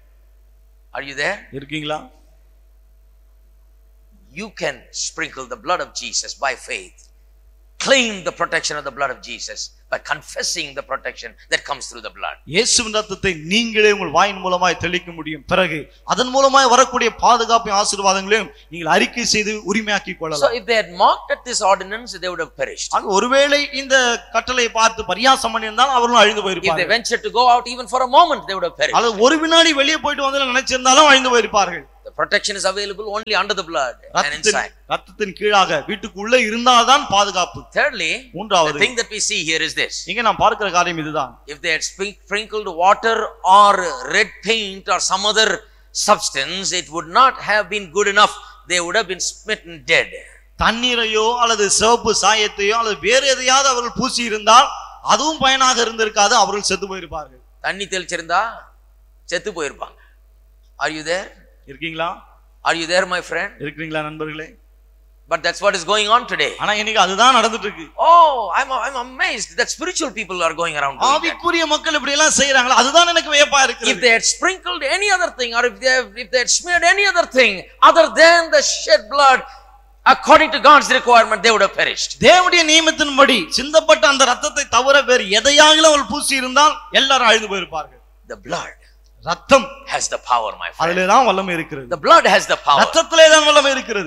Are you there? இருக்கீங்களா? You can sprinkle the blood of Jesus by faith. claim the protection of the blood of Jesus by confessing the protection that comes through the blood. இயேசுவின் இரத்தத்தை நீங்களே உங்கள் வாயின் மூலமாய் தெளிக்க முடியும். பிறகு அதன் மூலமாய் வரக்கூடிய பாதுகாப்பு ஆசீர்வாதங்களையும் நீங்கள் அறிக்கை செய்து உரிமையாக்கிக் கொள்ளலாம். So if they had mocked at this ordinance, they would have perished. ஆக ஒருவேளை இந்த கட்டளை பார்த்து பரியாசம் பண்ணியிருந்தால் அவர்களும் அழிந்து If they போயிருப்பார்கள். ventured to go out even for a moment, they would have perished. அல்லது ஒரு வினாடி வெளியே போயிட்டு வந்து நினைச்சிருந்தாலும் அழிந்து போயிருப்பார்கள். The protection is available only under the blood and ரத்தத்தின் inside. ரத்தத்தின் கீழாக வீட்டுக்குள்ள இருந்தால்தான் பாதுகாப்பு. Thirdly, மூன்றாவது the thing that we see here is this. இங்க நாம் பார்க்கிற காரியம் இதுதான். If they had sprin- sprinkled water or red paint or some other substance, it would not have been good enough. They would have been smitten dead. தண்ணீரையோ அல்லது சிவப்பு சாயத்தையோ அல்லது வேறு எதையாவது அவர்கள் பூசி இருந்தால் அதுவும் பயனாக இருந்திருக்காது, அவர்கள் செத்து போயிருப்பார்கள். தண்ணி தெளிச்சிருந்தா செத்து போயிருப்பாங்க. Are you there? இருக்கீங்களா? Are you there, my friend? இருக்கீங்களா நண்பர்களே? But that's what is going on today. ஆனா இன்னைக்கு அதுதான் நடந்துட்டு இருக்கு. Oh, I'm I'm amazed that spiritual people are going around doing that. ஆவிக்குரிய மக்கள் இப்படி எல்லாம் செய்றாங்க. அதுதான் எனக்கு வியப்பா If இருக்குது. they had sprinkled any other thing, or if they have, if they had smeared any other thing other than the shed blood, according to God's requirement, they would have perished. தேவனுடைய நியமத்தின்படி சிந்தப்பட்ட அந்த ரத்தத்தை தவிர வேறு எதையாகிலும் அவர்கள் பூசி இருந்தால் எல்லாரும் அழிந்து போயிருப்பார்கள். The blood ரத்தம் has the power, my friend. அதிலே தான் வல்லமை இருக்கிறது. The blood has the power. ரத்தத்திலே தான் வல்லமை இருக்கிறது.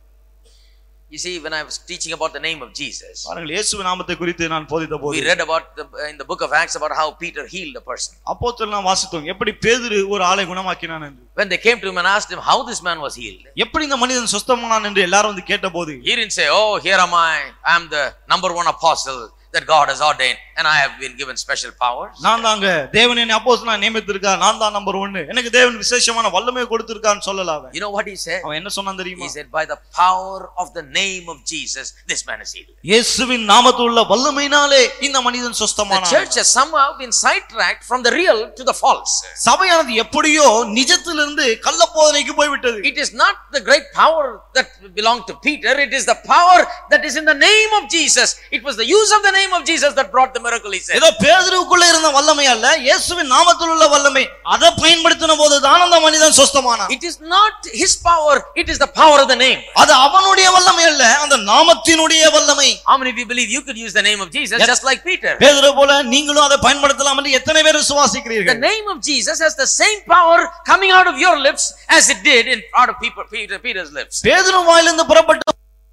You see, when I was teaching about the name of Jesus, பாருங்கள், இயேசுவின் நாமத்தை குறித்து நான் போதித்த போது we read about the, in the book of Acts about how Peter healed a person. அப்போஸ்தலர் நாம் வாசித்தோம் எப்படி பேதுரு ஒரு ஆளை குணமாக்கினான் என்று. When they came to him and asked him how this man was healed, எப்படி இந்த மனிதன் சுத்தமானான் என்று எல்லாரும் வந்து கேட்டபோது, he didn't say, oh, here am I, I am the number one apostle that God has ordained and I have been given special powers. நான் தாங்க தேவன் என்னை அப்போஸ்தலனா நியமித்திருக்கார், நான் தான் நம்பர் ஒன்று, எனக்கு தேவன் விசேஷமான வல்லமையை கொடுத்திருக்கான்னு சொல்லல அவன். You know what he said? அவன் என்ன சொன்னான் தெரியுமா? He said, by the power of the name of Jesus, this man is healed. இயேசுவின் நாமத்தில் உள்ள வல்லமையினாலே இந்த மனிதன் The சுத்தமானான். church has somehow been sidetracked from the real to the false. சபையானது எப்படியோ நிஜத்திலிருந்து கள்ள போதனைக்கு போய்விட்டது. It is not the great power that belonged to Peter, it is the power that is in the name of Jesus. It was the use of the name of Jesus that brought the miracle, he said. ஏதோ பேதுருவுக்குள்ள இருந்த வல்லமை அல்ல, இயேசுவின் நாமத்தில் உள்ள வல்லமை. அதை பயன்படுத்தின போது தான் அந்த மனிதன் சுத்தமானான். It is not his power, it is the power of the name. அது அவனுடைய வல்லமை அல்ல, அந்த நாமத்தினுடைய வல்லமை. How many of you believe you could use the name of Jesus just like Peter? பேதுரு போல நீங்களும் அதை பயன்படுத்தலாம் என்று எத்தனை பேர் The விசுவாசிக்கிறீர்கள்? name of Jesus has the same power coming out of your lips as it did in out of Peter, Peter, Peter's lips. பேதுரு வாயிலிருந்து புறப்பட்ட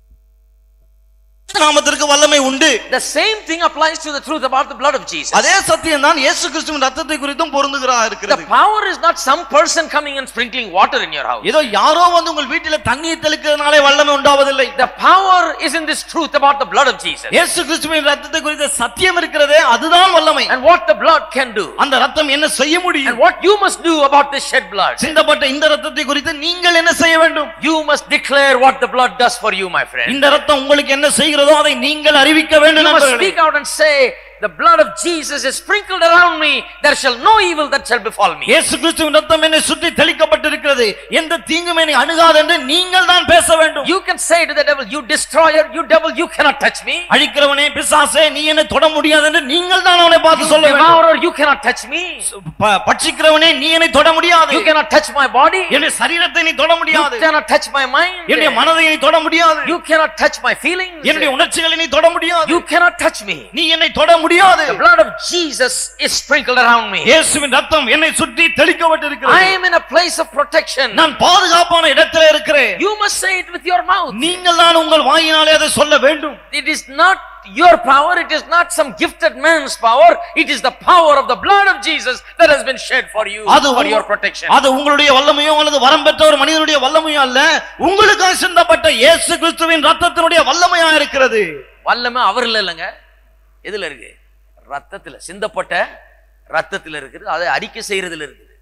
நாமத்திற்கு வல்லமை உண்டு. The same thing applies to the truth about the blood of Jesus. அதே சத்தியம் தான் இயேசு கிறிஸ்துவின் ரத்தத்தை குறித்தும் பொருந்துகிறதா The இருக்கிறது. power is not some person coming and sprinkling water in your house. ஏதோ யாரோ வந்து உங்கள் வீட்டில தண்ணீர் தெளிக்கிறதுனாலே வல்லமை உண்டாவதில்லை. The power is in this truth about the blood of Jesus. இயேசு கிறிஸ்துவின் ரத்தத்தை குறித்த சத்தியம் இருக்கிறதே, அதுதான் வல்லமை. And what the blood can do. அந்த ரத்தம் என்ன செய்ய And முடியும்? what you must do about this shed blood. சிந்தப்பட்ட இந்த ரத்தத்தை குறித்து நீங்கள் என்ன செய்ய வேண்டும்? You must declare what the blood does for you, my friend. இந்த ரத்தம் உங்களுக்கு என்ன செய்கிறதோ அதை நீங்கள் அறிவிக்க வேண்டும். You must speak out and say, the blood of Jesus is sprinkled around me, there shall no evil that shall befall me. இயேசு கிறிஸ்துவின் ரத்தம் என்னை சுற்றி தெளிக்கப்பட்டிருக்கிறது, எந்த தீங்கும் என்னை அணுகாது என்று நீங்கள் தான் பேச வேண்டும். You can say to the devil, you destroyer, you devil, you cannot touch me. அழிக்கிறவனே பிசாசே நீ என்னை தொட முடியாது என்று நீங்கள் தான் அவனை பார்த்து You சொல்ல வேண்டும். devourer, you cannot touch me. ப- பட்சிக்கிறவனே நீ என்னை தொட முடியாது. You cannot touch my body. என்னுடைய சரீரத்தை நீ தொட You முடியாது. cannot touch my mind. என்னுடைய மனதை நீ தொட முடியாது. You cannot touch my feelings. என்னுடைய உணர்ச்சிகளை நீ தொட முடியாது. You cannot touch me. நீ என்னை தொட முடியாது. The blood of Jesus is sprinkled around me. இயேசுவின் ரத்தம் என்னை சுற்றி தெளிக்கப்பட்டிருக்கிறது. I am in a place of protection. நான் பாதுகாப்பான இடத்திலே இருக்கிறேன். You must say it with your mouth. நீங்கள் தான் உங்கள் வாயினாலே அதை சொல்ல வேண்டும். It is not your power, it is not some gifted man's power, it is the power of the blood of Jesus that has been shed for you, for your protection. அது உங்களுடைய வல்லமையோ அல்லது வரம் பெற்ற ஒரு மனிதனுடைய வல்லமையோ அல்ல, உங்களுக்காக சிந்தப்பட்ட இயேசு கிறிஸ்துவின் ரத்தத்தினுடைய வல்லமையா இருக்கிறது. வல்லமை அவர்ல இல்லங்க, எதுல இருக்கு? ரத்தத்துல, சிந்தப்பட்ட ரத்தத்துல இருக்குது, அதை அறிக்கை செய்யறதுல இருக்குது.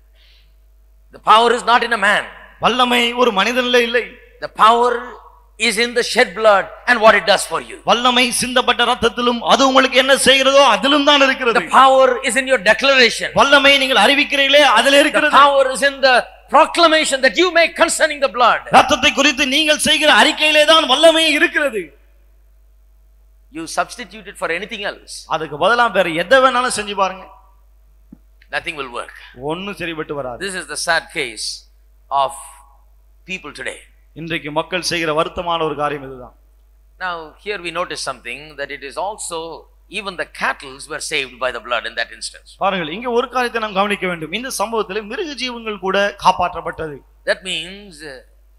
The power is not in a man. வல்லமை ஒரு மனிதனிலே இல்லை. The power is in the shed blood and what it does for you. வல்லமை சிந்தப்பட்ட ரத்தத்திலும் அது உங்களுக்கு என்ன செய்கிறதோ அதிலும் தான் இருக்கிறது. The power is in your declaration. வல்லமை நீங்கள் அறிவிக்கிறீர்களே அதில் The இருக்கிறது. power is in the proclamation that you make concerning the blood. ரத்தத்தை குறித்து நீங்கள் செய்கிற அறிக்கையிலே தான் வல்லமை இருக்கிறது. You substitute it for anything else, அதுக்கு பதிலா வேற எதை வேணாலும் செஞ்சு பாருங்க, nothing will work. ஒண்ணும் சரிபட்டு வராது. This is the sad case of people today. இன்றைக்கு மக்கள் செய்கிற வருத்தமான ஒரு காரியம் இதுதான். Now here we notice something, that it is also even the cattle were saved by the blood in that instance. பாருங்கள், இங்கே ஒரு காரியத்தை நாம் கவனிக்க வேண்டும். இந்த சம்பவத்தில் மிருக ஜீவங்கள் கூட காப்பாற்றப்பட்டது. That means uh,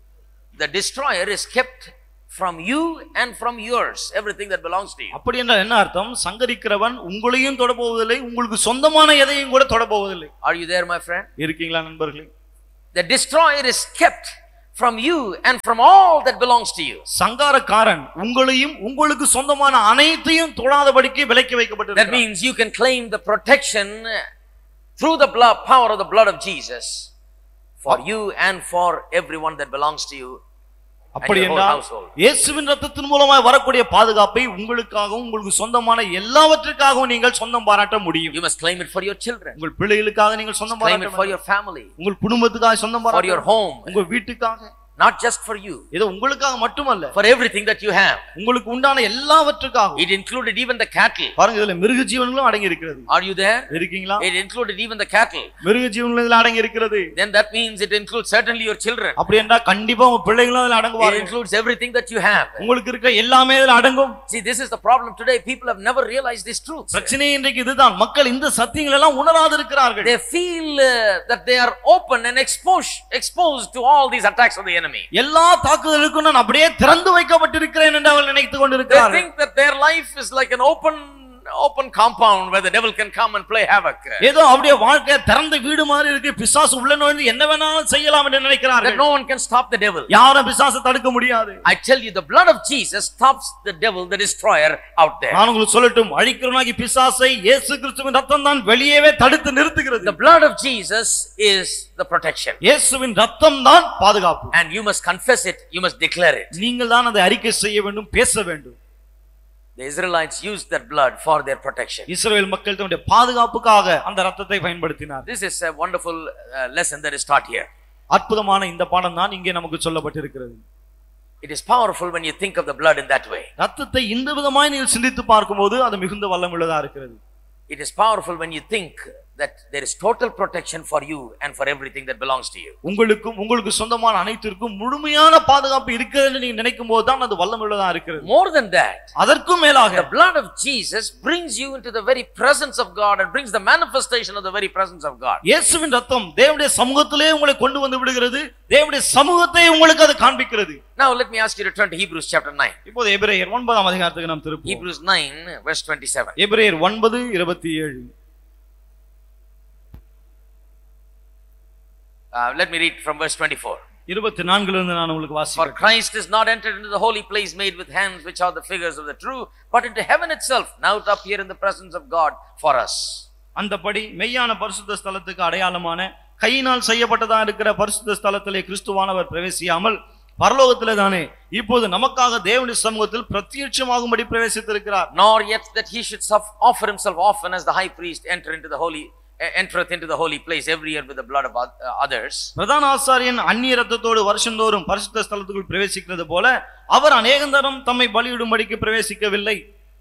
the destroyer is kept from you and from yours, everything that belongs to you. அப்படி என்றால் என்ன அர்த்தம்? சங்கரிக்கிறவன் உங்களையும் தொட போவதில்லை, உங்களுக்கு சொந்தமான எதையும் கூட தொட போவதில்லை. Are you there, my friend? இருக்கீங்களா நண்பர்களே? The destroyer is kept from you and from all that belongs to you. சங்காரக்காரன் உங்களையும் உங்களுக்கு சொந்தமான அனைத்தையும் தொடாதபடிக்கு விலக்கி வைக்கப்பட்டிருக்கிறார். That means you can claim the protection through the blood, power of the blood of Jesus for you and for everyone that belongs to you. அப்படி என்றால் இயேசுவின் இரத்தத்தின் மூலமாய் வரக்கூடிய பாதுகாப்பை உங்களுக்காகவும் உங்களுக்கு சொந்தமான எல்லாவற்றுக்காகவும் நீங்கள் சொந்தம் பாராட்ட முடியும். You must claim it for your children. உங்கள் பிள்ளைகளுக்காக நீங்கள் சொந்தம் பாராட்ட claim it for your family. உங்கள் குடும்பத்துக்காக சொந்தம் பாராட்ட for your home. உங்கள் வீட்டுக்காக. Not just for you. இது உங்களுக்காக மட்டுமல்ல. For everything that you have. உங்களுக்கு உண்டான எல்லாவற்றுக்காக. It included even the cattle. பாருங்க, இதுல மிருக ஜீவன்களும் அடங்கி இருக்கிறது. Are you there? இருக்கீங்களா? It included even the cattle. மிருக ஜீவன்களும் இதுல அடங்கி இருக்கிறது. Then that means it includes certainly your children. அப்படி என்றால் கண்டிப்பா உங்க பிள்ளைகளும் அதுல அடங்குவார்கள். It includes everything that you have. உங்களுக்கு இருக்க எல்லாமே இதுல அடங்கும். See, this is the problem today. People have never realized this truth. பிரச்சனை இன்றைக்கு இதுதான். மக்கள் இந்த சத்தியங்களை எல்லாம் உணராது இருக்கிறார்கள். They feel uh, that they are open and exposed exposed to all these attacks of the enemy. எல்லா தாக்குதலுக்கும் நான் அப்படியே திறந்து வைக்கப்பட்டிருக்கிறேன் என்று அவர்கள் நினைத்துக் கொண்டிருக்கிறார்கள். They think that their life is like an open open compound where the devil can come and play havoc. ஏதோ அப்படியே வாழ்க்கை திறந்த வீடு மாதிரி இருக்கு, பிசாசு உள்ள நுழைந்து என்ன வேணாலும் செய்யலாம் என்று நினைக்கிறார்கள். That no one can stop the devil. யாரும் பிசாசை தடுக்க முடியாது. I tell you, the blood of Jesus stops the devil, the destroyer out there. நான் உங்களுக்கு சொல்லட்டும், அழிக்கிறவனாகிய பிசாசை இயேசு கிறிஸ்துவின் இரத்தம் தான் வெளியவே தடுத்து நிறுத்துகிறது. The blood of Jesus is the protection. இயேசுவின் இரத்தம் தான் பாதுகாப்பு. And you must confess it, you must declare it. நீங்கள் தான் அதை அறிக்கை செய்ய வேண்டும், பேச வேண்டும். The Israelites used that blood for their protection. இஸ்ரவேல் மக்கள் தங்களுடைய பாதுகாப்புக்காக அந்த இரத்தத்தை பயன்படுத்தினார். This is a wonderful uh, lesson that is taught here. அற்புதமான இந்த பாடம் தான் இங்கே நமக்கு சொல்லப்பட்டிருக்கிறது. It is powerful when you think of the blood in that way. இரத்தத்தை இந்த விதமாய் நீங்கள் சிந்தித்து பார்க்கும்போது அது மிகுந்த வல்லமுள்ளதா இருக்கிறது. It is powerful when you think that there is total protection for you and for everything that belongs to you. உங்களுக்கும் உங்களுக்கு சொந்தமான அனைத்திற்கும் முழுமையான பாதுகாப்பு இருக்கிறது என்று நீங்க நினைக்கும் போது தான் அது வல்லமுள்ளதா இருக்கிறது. More than that, அதற்கும் மேலாக the blood of Jesus brings you into the very presence of God and brings the manifestation of the very presence of God. இயேசுவின் இரத்தம் தேவனுடைய சமூகத்திலே உங்களை கொண்டு வந்து விடுகிறது. தேவனுடைய சமூகத்தை உங்களுக்கு அது காண்பிக்கிறது. Now let me ask you to turn to Hebrews chapter nine. இப்போது எபிரேயர் ஒன்பதாம் அதிகாரத்துக்கு நாம் திருப்புவோம். Hebrews nine verse twenty-seven. எபிரேயர் ஒன்பது இருபத்தி ஏழு. Uh, let me read from verse twenty-four. இருபத்தி நான்கில் இருந்து நான் உங்களுக்கு வாசிக்கிறேன். For Christ is not entered into the holy place made with hands, which are the figures of the true, but into heaven itself, now to appear in the presence of God for us. அந்தபடி மெய்யான பரிசுத்த ஸ்தலத்துக்கு அடையாளமான கையினால் செய்யப்பட்டதா இருக்கிற பரிசுத்த ஸ்தலத்திலே கிறிஸ்துவானவர் பிரவேசியாமல் பரலோகத்திலே தானே இப்போது நமக்காக தேவனுடைய சமூகத்தில் பிரத்யட்சமாகும்படி பிரவேசித்திருக்கிறார். Nor yet that he should offer himself often as the high priest enter into the holy entereth into the holy place every year with the blood of others. பிரதான ஆசாரியன் அந்நிய இரத்தத்தோடு வருஷந்தோறும் பரிசுத்த ஸ்தலத்துக்குள் பிரவேசிக்கிறது போல அவர் அநேகந்தரம் தம்மை பலியிடும்படிக்கு பிரவேசிக்கவில்லை.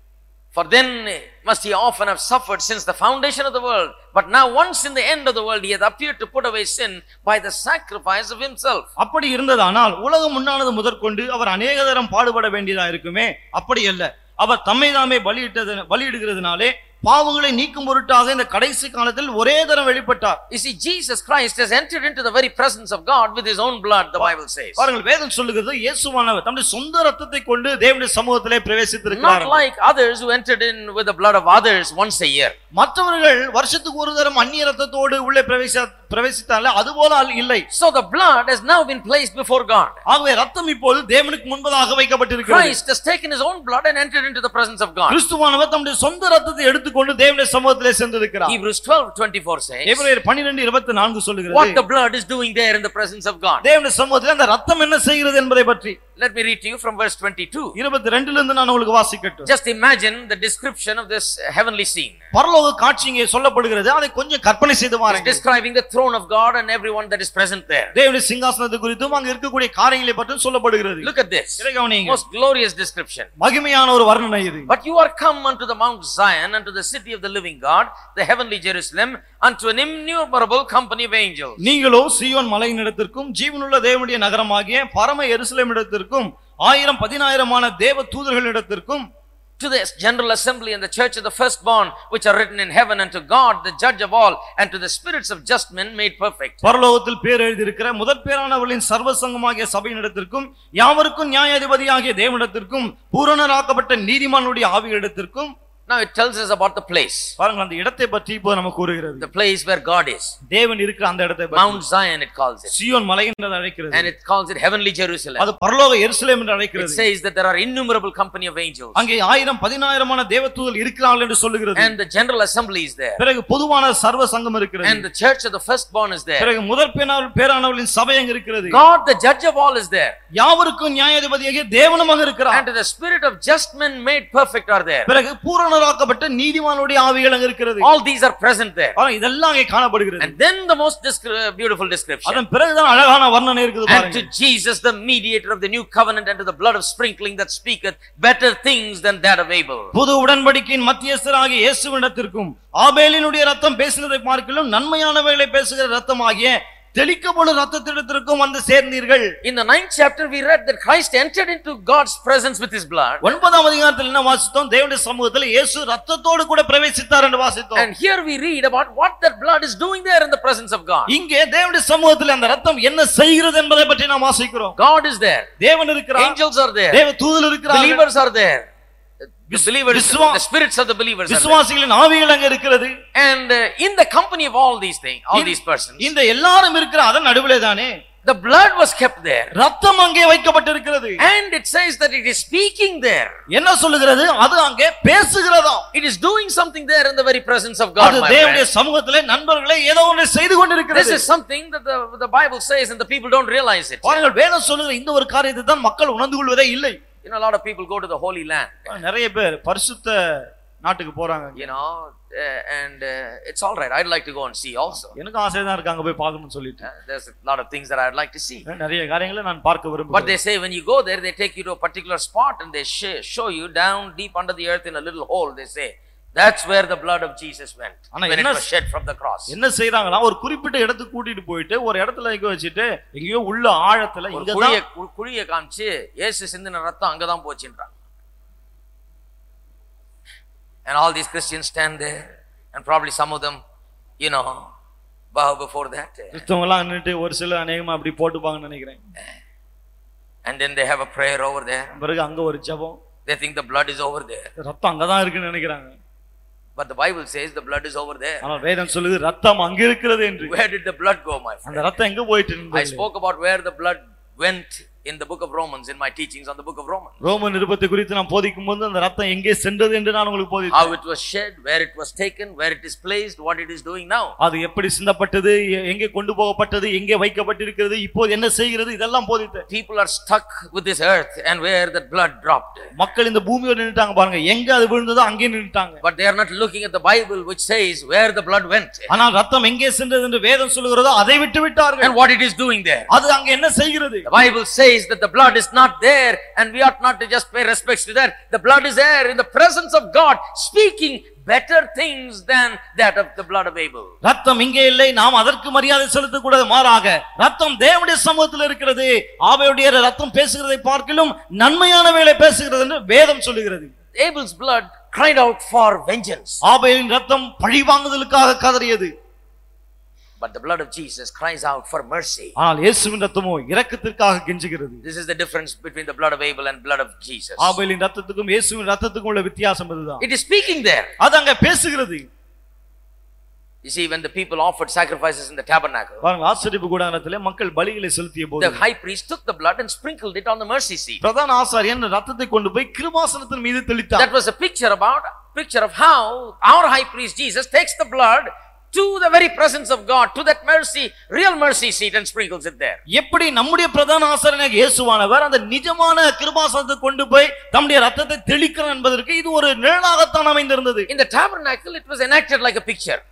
For then must he often have suffered since the foundation of the world, but now once in the end of the world he hath appeared to put away sin by the sacrifice of himself. அப்படி இருந்ததானால் உலகம் உண்டானது முதற்கொண்டு அவர் அநேகதரம் பாடுபட வேண்டியதா இருக்குமே. அப்படி அல்ல, அவர் தம்மை தாமே பலியிட்டது பலியிடுகிறதுனாலே பாவங்களை நீக்கும் பொருட்டாக இந்த கடைசி காலத்தில் ஒரே தரம் வெளிப்பட்டார். You see, Jesus Christ has entered into the very presence of God with his own blood, the Bible says. பாருங்கள், வேதம் சொல்லுகிறது இயேசுவானவர் தம்முடைய சொந்த இரத்தத்தை கொண்டு தேவனுடைய சமூகத்திலே பிரவேசித்திருக்கிறார். Not like others who entered in with the blood of others once a year. மற்றவர்கள் வருஷத்துக்கு ஒரு தரம் அந்நிய இரத்தத்தோடு உள்ளே பிரவேசி பிரவேசித்தாலே அதுபோல இல்லை. So the blood has now been placed before God. ஆகவே இரத்தம் இப்போது தேவனுக்கு முன்பதாக வைக்கப்பட்டிருக்கிறது. Christ has taken his own blood and entered into the presence of God. கிறிஸ்துவானவர் தம்முடைய சொந்த இரத்தத்தை எடுத்து கொண்டு தேவனுடைய சமூகத்திலே சென்றிருக்கிறார். Hebrews twelve twenty-four says. எபிரேயர் பன்னிரண்டு இருபத்தி நான்கு சொல்லுகிறது. What the blood is doing there in the presence of God. தேவனுடைய சமூகத்திலே அந்த இரத்தம் என்ன செய்கிறது என்பதை பற்றி. Let me read to you from verse twenty-two. இருபத்தி இரண்டில் இருந்து நான் உங்களுக்கு வாசிக்கட்டும். Just imagine the description of this heavenly scene. பரலோக காட்சி இங்கே சொல்லப்படுகிறது. அதை கொஞ்சம் கற்பனை செய்து பாருங்க. Describing the throne of God and everyone that is present there. தேவனுடைய சிங்காசனத்தை குறித்தும் அங்க இருக்கக்கூடிய காரியங்களை பற்றியும் சொல்லப்படுகிறது. Look at this. இதை கவனியுங்க. Most glorious description. மகிமையான ஒரு வர்ணனை இது. But you are come unto the Mount Zion, unto the city of the living God, the heavenly Jerusalem, unto an innumerable company of angels. நீங்களோ சீயோன் மலையினிடத்திற்கும் ஜீவனுள்ள தேவனுடைய நகரமாகிய பரம எருசலேமிடத்திற்கும் ஆயிரம் பதினாயிரமான தேவ தூதர்களிடத்திற்கும் to the general assembly and the church of the firstborn which are written in heaven, and to God the judge of all, and to the spirits of just men made perfect. பரலோகத்தில் பேர் எழுதியிருக்கிற முதற் பேரானவர்களின் சர்வ சங்கமாகிய சபையினிடத்திற்கும் யாவருக்கும் நியாயாதிபதியாகிய தேவனிடத்திற்கும் பூரணராக்கப்பட்ட நீதிமானுடைய ஆவிகளிடத்திற்கும். Now it tells us about the place. பாருங்கள், அந்த இடத்தை பற்றி இப்போ நமக்கு கூறுகிறது. The place where God is. தேவன் இருக்கிற அந்த இடத்தை பற்றி. Mount Zion it calls it. சீயோன் மலை என்று அழைக்கிறது. And it calls it heavenly Jerusalem. அது பரலோக எருசலேம் என்று அழைக்கிறது. It says that there are innumerable company of angels. அங்கே ஆயிரம் பதினாயிரமான தேவதூதர்கள் இருக்கிறார்கள் என்று சொல்லுகிறது. And the general assembly is there. பிறகு பொதுவான சர்வ சங்கம் இருக்கிறது. And the church of the firstborn is there. பிறகு முதற் பேரானவர்களின் சபை அங்கே இருக்கிறது. God the judge of all is there. யாவருக்கும் நியாயாதிபதியாகிய தேவனும் அங்கே இருக்கிறார். And the spirit of just men made perfect are there. பிறகு பூரணராக்கப்பட்ட நீதிமானுடைய ஆவிகள் அங்கே இருக்கிறது. All these are present there. இதெல்லாம் அங்கே காணப்படுகிறது. And then the most beautiful description. அதன் பிறகுதான் அழகான வர்ணனை இருக்குது பாருங்க. And to Jesus the mediator of the new covenant, and to the blood of sprinkling that speaketh better things than that of Abel. புது உடன்படிக்கையின் மத்தியஸ்தராகிய இயேசுவினிடத்திற்கும் ஆபேலினுடைய இரத்தம் பேசினதை பார்க்கிலும் நன்மையானவைகளை பேசுகிற இரத்தமாகிய தெளிக்கப்படும் இரத்தத்திடத்திற்கும் வந்து சேர்ந்தீர்கள். In the ninth chapter we read that Christ entered into God's presence with his blood. ஒன்பதாம் அதிகாரத்தில் என்ன வாசித்தோம்? தேவனுடைய சமூகத்தில் இயேசு இரத்தத்தோடு கூட பிரவேசித்தார் என்று வாசித்தோம். And here we read about what that blood is doing there in the presence of God. இங்கே தேவனுடைய சமூகத்தில் அந்த இரத்தம் என்ன செய்கிறது என்பதை பற்றி நாம் வாசிக்கிறோம். God is there. தேவன் இருக்கிறார். Angels are there. தேவ தூதர்கள் இருக்கிறார்கள். Believers are there. The believers, the spirits of the believers are there. விசுவாசிகளின் ஆவிகள் அங்கே இருக்கிறது. And uh, in the company of all these things, all these persons, இந்த எல்லாரும் இருக்கிற அதன் நடுவிலே தானே the blood was kept there. இரத்தம் அங்கே வைக்கப்பட்டிருக்கிறது. And it says that it is speaking there. என்ன சொல்லுகிறது? அது அங்கே பேசுகிறதாம். It is doing something there in the very presence of God. அது தேவனுடைய சமூகத்திலே நண்பர்களே ஏதோ ஒன்று செய்து கொண்டிருக்கிறது. This is something that the, the Bible says and the people don't realize it. பாருங்கள், வேதம் சொல்லுகிற இந்த ஒரு காரியத்தை தான் மக்கள் உணர்ந்து கொள்வதே இல்லை. You know, a lot of people go to the Holy Land. நிறைய பேர் பரிசுத்த நாட்டுக்கு போறாங்க. You know, uh, and uh, it's all right. I'd like to go and see also. எனக்கு ஆசை தான் இருக்கு அங்க போய் பார்க்கணும்னு சொல்லிட்டு. There's a lot of things that I'd like to see. நிறைய காரியங்களை நான் பார்க்க விரும்புகிறேன். But they say when you go there, they take you to a particular spot and they show you down deep under the earth in a little hole. They say that's where the blood of Jesus went when it was shed from the cross. என்ன செய்றாங்களா? ஒரு குறிப்பிட்ட இடத்துக்கு கூட்டிட்டு போயிட்டு ஒரு இடத்துல இங்க வச்சிட்டு எங்கயோ உள்ள ஆழத்துல இங்க குழிய குழிய காமிச்சு இயேசு சிந்தின ரத்தம் அங்க தான் போச்சுன்றாங்க. And all these Christians stand there, and probably some of them, you know, bow before that. கிறிஸ்தவங்கலாம் நின்னுட்டு ஒரு சில அநேகமா அப்படி போட்டுப்பாங்கன்னு நினைக்கிறேன். And then they have a prayer over there. பிறகு அங்க ஒரு ஜெபம். They think the blood is over there. ரத்தம் அங்க தான் இருக்குன்னு நினைக்கிறாங்க. But the Bible says the blood is over there. ஆனா வேதம் சொல்லுது ரத்தம் அங்க இருக்கிறது என்று. Where did the blood go, my friend? அந்த ரத்தம் எங்க போயிட்டு இருந்தது? I spoke about where the blood went in the book of Romans, in my teachings on the book of Romans. Roman நிருபத்தை குறித்து நான் போதிக்கும்போது அந்த ரத்தம் எங்கே சென்றது என்று நான் உங்களுக்கு போதித்தேன். How it was shed, where it was taken, where it is placed, what it is doing now. அது எப்படி சிந்தப்பட்டது, எங்கே கொண்டு போகப்பட்டது, எங்கே வைக்கப்பட்டிருக்கிறது, இப்போது என்ன செய்கிறது, இதெல்லாம் போதித்தேன். People are stuck with this earth and where that blood dropped. மக்கள் இந்த பூமியோட நின்னுட்டாங்க பாருங்க, எங்க அது விழுந்ததோ அங்கே நின்னுட்டாங்க. But they are not looking at the Bible which says where the blood went. ஆனா ரத்தம் எங்கே சென்றது என்று வேதம் சொல்லுகிறதோ அதை விட்டு விட்டார்கள். And what it is doing there. அது அங்க என்ன செய்கிறது? The Bible says that the blood is not there, and we ought not to just pay respects to that. The blood is there in the presence of God, speaking better things than that of the blood of Abel. ரத்தம் இங்கே இல்லை, நாம் அதற்கு மரியாதை செலுத்த கூடாது. மாறாக ரத்தம் தேவனுடைய சமூகத்தில் இருக்கிறது. ஆபேலுடைய ரத்தம் பேசுகிறதை பார்க்கிலும் நன்மையானவைகளை பேசுகிறது என்று வேதம் சொல்லுகிறது. Abel's blood cried out for vengeance. ஆபேலின் ரத்தம் பழிவாங்குதலுக்காக கதறியது. But the blood of Jesus cries out for mercy. ஆனால் இயேசுவின் ரத்தமோ இரக்கத்திற்காக கெஞ்சுகிறது. This is the difference between the blood of Abel and blood of Jesus. ஆபேலின் ரத்தத்துக்கும் இயேசுவின் ரத்தத்துக்கும் உள்ள வித்தியாசம் இதுதான். It is speaking there. அது அங்க பேசுகிறது. You see, when the people offered sacrifices in the tabernacle, பாருங்க, ஆசரிப்பு கூடாரத்திலே மக்கள் பலிகளை செலுத்திய போது the high priest took the blood and sprinkled it on the mercy seat. பிரதான ஆசாரியன் ரத்தத்தை கொண்டு போய் கிருபாசனத்தின் மீது தெளித்தார். That was a picture about picture of how our high priest Jesus takes the blood to the very presence of God, to that mercy, real mercy seat, and sprinkles it there. எப்படி நம்முடைய பிரதான ஆசாரியனாகிய இயேசுவானவர் அந்த நிஜமான கிருபாசனத்தை கொண்டு போய் தம்முடைய ரத்தத்தை தெளிக்கிறார் என்பதற்கு இது ஒரு நிழலாகத்தான் அமைந்திருந்தது. In the tabernacle it was enacted like a picture.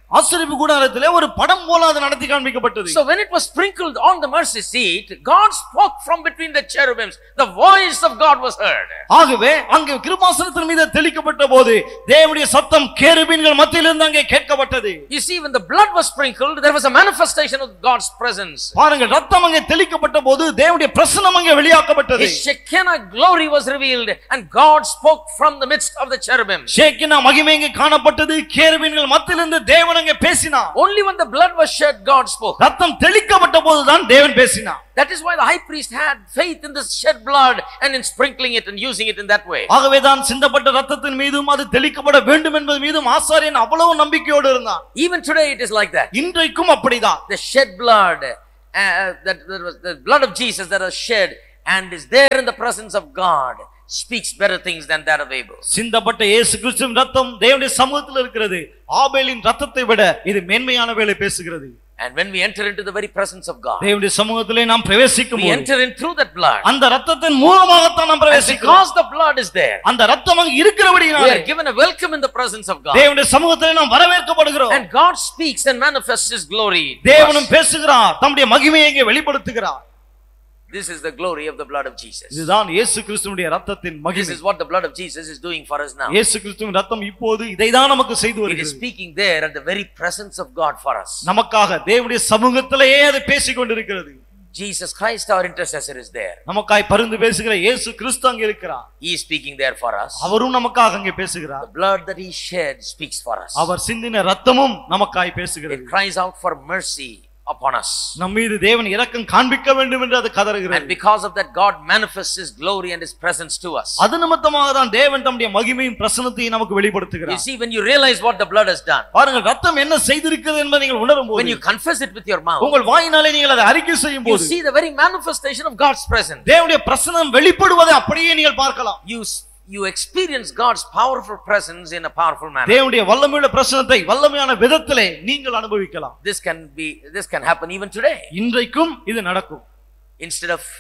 ஆசரிப்பு கூடாரத்திலே ஒரு படம் போல அது நடத்தி காண்பிக்கப்பட்டது. So when it was sprinkled on the mercy seat, God spoke from between the cherubims. The voice of God was heard. ஆகவே அங்கே கிருபாசனத்தின் மீது தெளிக்கப்பட்ட போது தேவனுடைய சத்தம் கேருபீன்கள் மத்தியிலிருந்து அங்கே கேட்கப்பட்டது. You see, when the blood was sprinkled, there was a manifestation of God's presence. பாருங்கள், ரத்தம் அங்கே தெளிக்கப்பட்ட போது தேவனுடைய பிரசன்னம் அங்கே வெளியாக்கப்பட்டது. His Shekinah glory was revealed and God spoke from the midst of the cherubim. ஷேக்கினா மகிமை அங்கே காணப்பட்டது. கேருபீன்கள் மத்தியிலிருந்து தேவன் அங்கே பேசினார். Only when the blood was shed, God spoke. ரத்தம் தெளிக்கப்பட்ட போதுதான் தேவன் பேசினார். That is why the high priest had faith in this shed blood and in sprinkling it and using it in that way. ஆகவே தான் சிந்தப்பட்ட ரத்தத்தின் மீதும் அது தெளிக்கப்பட வேண்டும் என்பது மீதும் ஆசாரியன் அவ்வளவு நம்பிக்கையோடு இருந்தான். Even today it is like that. இன்றைக்கும் அப்படிதான். The shed blood, uh, that there was the blood of Jesus that was shed and is there in the presence of God, speaks better things than that of Abel. சிந்தப்பட்ட இயேசு கிறிஸ்துவின் ரத்தம் தேவனுடைய சமூகத்தில் இருக்கிறது. ஆபேலின் ரத்தத்தை விட இது மேன்மையானவைகளை பேசுகிறது. And when we enter into the very presence of God, தேவனுடைய சமூகத்திலே நாம் பிரவேசிக்கும் we போது enter in through that blood. அந்த ரத்தத்தின் மூலமாக தான் நாம் பிரவேசிக்கிறோம். Because the blood is there, அந்த ரத்தம் அங்கே இருக்கிறபடியால் we are given a welcome in the presence of God. தேவனுடைய சமூகத்திலே நாம் வரவேற்கப்படுகிறோம். And God speaks and manifests his glory. தேவனும் பேசுகிறார், தம்முடைய மகிமையை இங்கே வெளிப்படுத்துகிறார். This is the glory of the blood of Jesus. இதுதான் இயேசு கிறிஸ்துவினுடைய ரத்தத்தின் This மகிமை. is what the blood of Jesus is doing for us now. இயேசு கிறிஸ்துவின் ரத்தம் இப்போது இதைதான் நமக்கு செய்து It is வருகிறது. speaking there at the very presence of God for us. நமக்காக தேவனுடைய சமூகத்திலேயே அது பேசிக் கொண்டிருக்கிறது. Jesus Christ, our intercessor, is there. நமக்காய் பரிந்து பேசுகிற இயேசு கிறிஸ்து அங்கே இருக்கிறார். He is speaking there for us. அவரும் நமக்காக அங்கே பேசுகிறார். The blood that he shed speaks for us. அவர் சிந்தின ரத்தமும் நமக்காய் பேசுகிறது. It cries out for mercy upon us. நம் மீது தேவன் இரக்கம் காண்பிக்க வேண்டும் என்று அது கதறுகிறது. And because of that, God manifests his glory and his presence to us. அது நிமித்தமாக தான் தேவன் தம்முடைய மகிமையும் பிரசன்னத்தையும் நமக்கு You வெளிப்படுத்துகிறார். see, when you realize what the blood has done, பாருங்கள், ரத்தம் என்ன செய்திருக்கிறது என்பதை நீங்கள் உணரும் when போது, you confess it with your mouth, உங்கள் வாயினாலே நீங்கள் அதை அறிக்கை செய்யும் you போது see the very manifestation of God's presence. தேவனுடைய பிரசன்னம் வெளிப்படுவதை அப்படியே நீங்கள் பார்க்கலாம். You you experience God's powerful presence in a powerful manner. தேவனுடைய வல்லமையுள்ள பிரசன்னத்தை வல்லமையான விதத்திலே நீங்கள் அனுபவிக்கலாம். This can be this can happen even today. இன்றைக்கும் இது நடக்கும். Instead of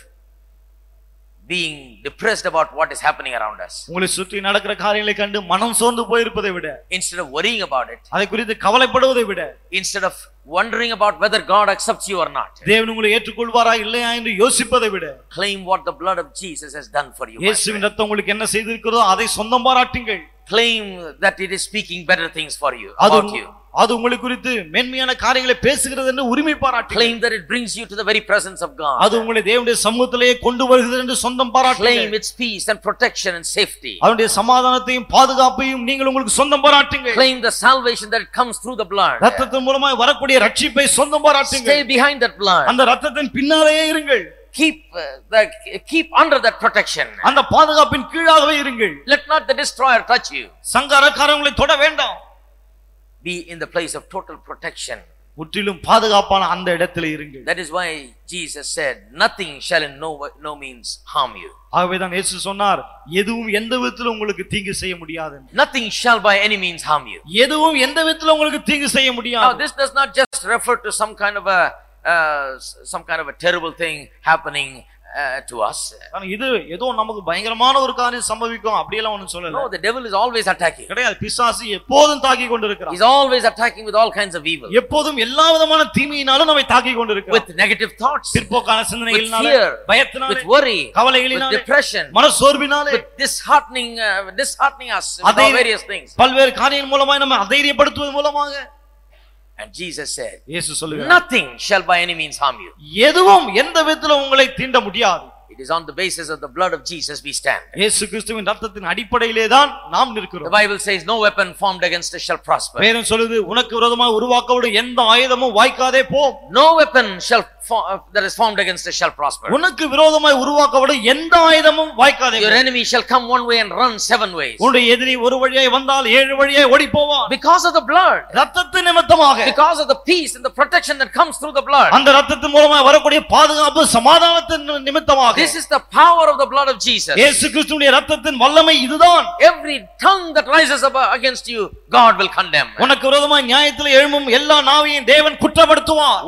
being depressed about what is happening around us, உங்களை சுற்றி நடக்கிற காரியங்களை கண்டு மனம் சோர்ந்து போயிருப்பதை விட, instead of worrying about it, அதை குறித்து கவலைப்படுவதை விட, instead of wondering about whether God accepts you or not, தேவன் உங்களை ஏற்றுக்கொள்வாரா இல்லையா என்று யோசிப்பதை விட, claim what the blood of Jesus has done for you. இயேசுவின் ரத்தம் உங்களுக்கு என்ன செய்திருக்கிறதோ அதை சொந்தம் பாராட்டுங்கள். Claim that it is speaking better things for you, அது about you. அது உங்களை குறித்து மேன்மையான காரியங்களை பேசுகிறது என்று உரிமை பாராட்டுங்கள். Claim that it brings you to the very presence of God. அது உங்களை தேவனுடைய சமூகத்திலே கொண்டு வருகிறது என்று சொந்தம் பாராட்டுங்கள். Claim its peace and protection and safety. அவருடைய சமாதானத்தையும் பாதுகாப்பையும் நீங்கள் உங்களுக்கு சொந்தம் பாராட்டுங்கள். Claim the salvation that comes through the blood. ரத்தத்தின் மூலமாய் வரக்கூடிய ரட்சிப்பை சொந்தம் பாராட்டுங்கள். Stay behind that blood. அந்த ரத்தத்தின் பின்னாலேயே இருங்கள். Keep uh, the keep under that protection. அந்த பாதுகாப்பின் கீழாகவே இருங்கள். Let not the destroyer touch you. சங்காரக்காரன் உங்களை தொட வேண்டாம். Be in the place of total protection. முற்றிலும் பாதுகாப்பான அந்த இடத்திலே இருங்கள். That is why Jesus said, nothing shall in no no means harm you. ஆகவேதான் இயேசு சொன்னார், எதுவும் எந்த விதத்திலும் உங்களுக்கு தீங்கு செய்ய முடியாது. Nothing shall by any means harm you. எதுவும் எந்த விதத்திலும் உங்களுக்கு தீங்கு செய்ய Now முடியாது. this does not just refer to some kind of a uh, some kind of a terrible thing happening uh, to us. ஆனா இது ஏதோ நமக்கு பயங்கரமான ஒரு காரியம் சம்பவிக்கும் அப்படியெல்லாம் ஒண்ணும் சொல்லல. No, the devil is always attacking. கிடையாது. பிசாசு எப்போதும் தாக்கி கொண்டிருக்கிறான். He's always attacking with all kinds of evil. எப்போதும் எல்லா விதமான தீமையினாலும் நம்மை தாக்கி கொண்டிருக்கிறான். With negative thoughts, பிற்போக்கான சிந்தனைகளினால, with fear, பயத்தினால, with worry, கவலைகளினால, with depression, மனசோர்வினால, with disheartening uh, disheartening us with all various things. பல்வேறு காரியங்கள் மூலமாக நம்ம அதைரியப்படுத்துவது மூலமாக. And Jesus said, இயேசு சொல்லுகிறார், nothing shall by any means harm you. எதுவும் எந்த விதத்திலும் உங்களை தீண்ட முடியாது. It is on the basis of the blood of Jesus we stand. இயேசு கிறிஸ்துவின் ரத்தத்தின் அடிப்படையிலே தான் நாம் நிற்கிறோம். The Bible says no weapon formed against us shall prosper. வேதம் சொல்லுது, உனக்கு விரோதமாக உருவாக்கப்படும் எந்த ஆயுதமும் வாய்க்காதே போ. No weapon shall that is formed against us shall prosper. உனக்கு விரோதமாய் உருவாக்கப்படும் எந்த ஆயுதமும் வாய்க்காதே. Your enemy shall come one way and run seven ways. உன்னுடைய எதிரி ஒரு வழியாய் வந்தால் ஏழு வழியாய் ஓடி போவான். Because of the blood. ரத்தத்தின் நிமித்தமாக. Because of the peace and the protection that comes through the blood. அந்த ரத்தத்தின் மூலமாக வரக்கூடிய பாதுகாப்பு சமாதானத்தின் நிமித்தமாக. This is the power of the blood of Jesus. இயேசு கிறிஸ்துவின் ரத்தத்தின் வல்லமை இதுதான். Every tongue that rises up against you, God will condemn. உனக்கு விரோதமாய் நியாயத்தில் எழும்பும் எல்லா நாவையும் தேவன் குற்றப்படுத்துவார். Why?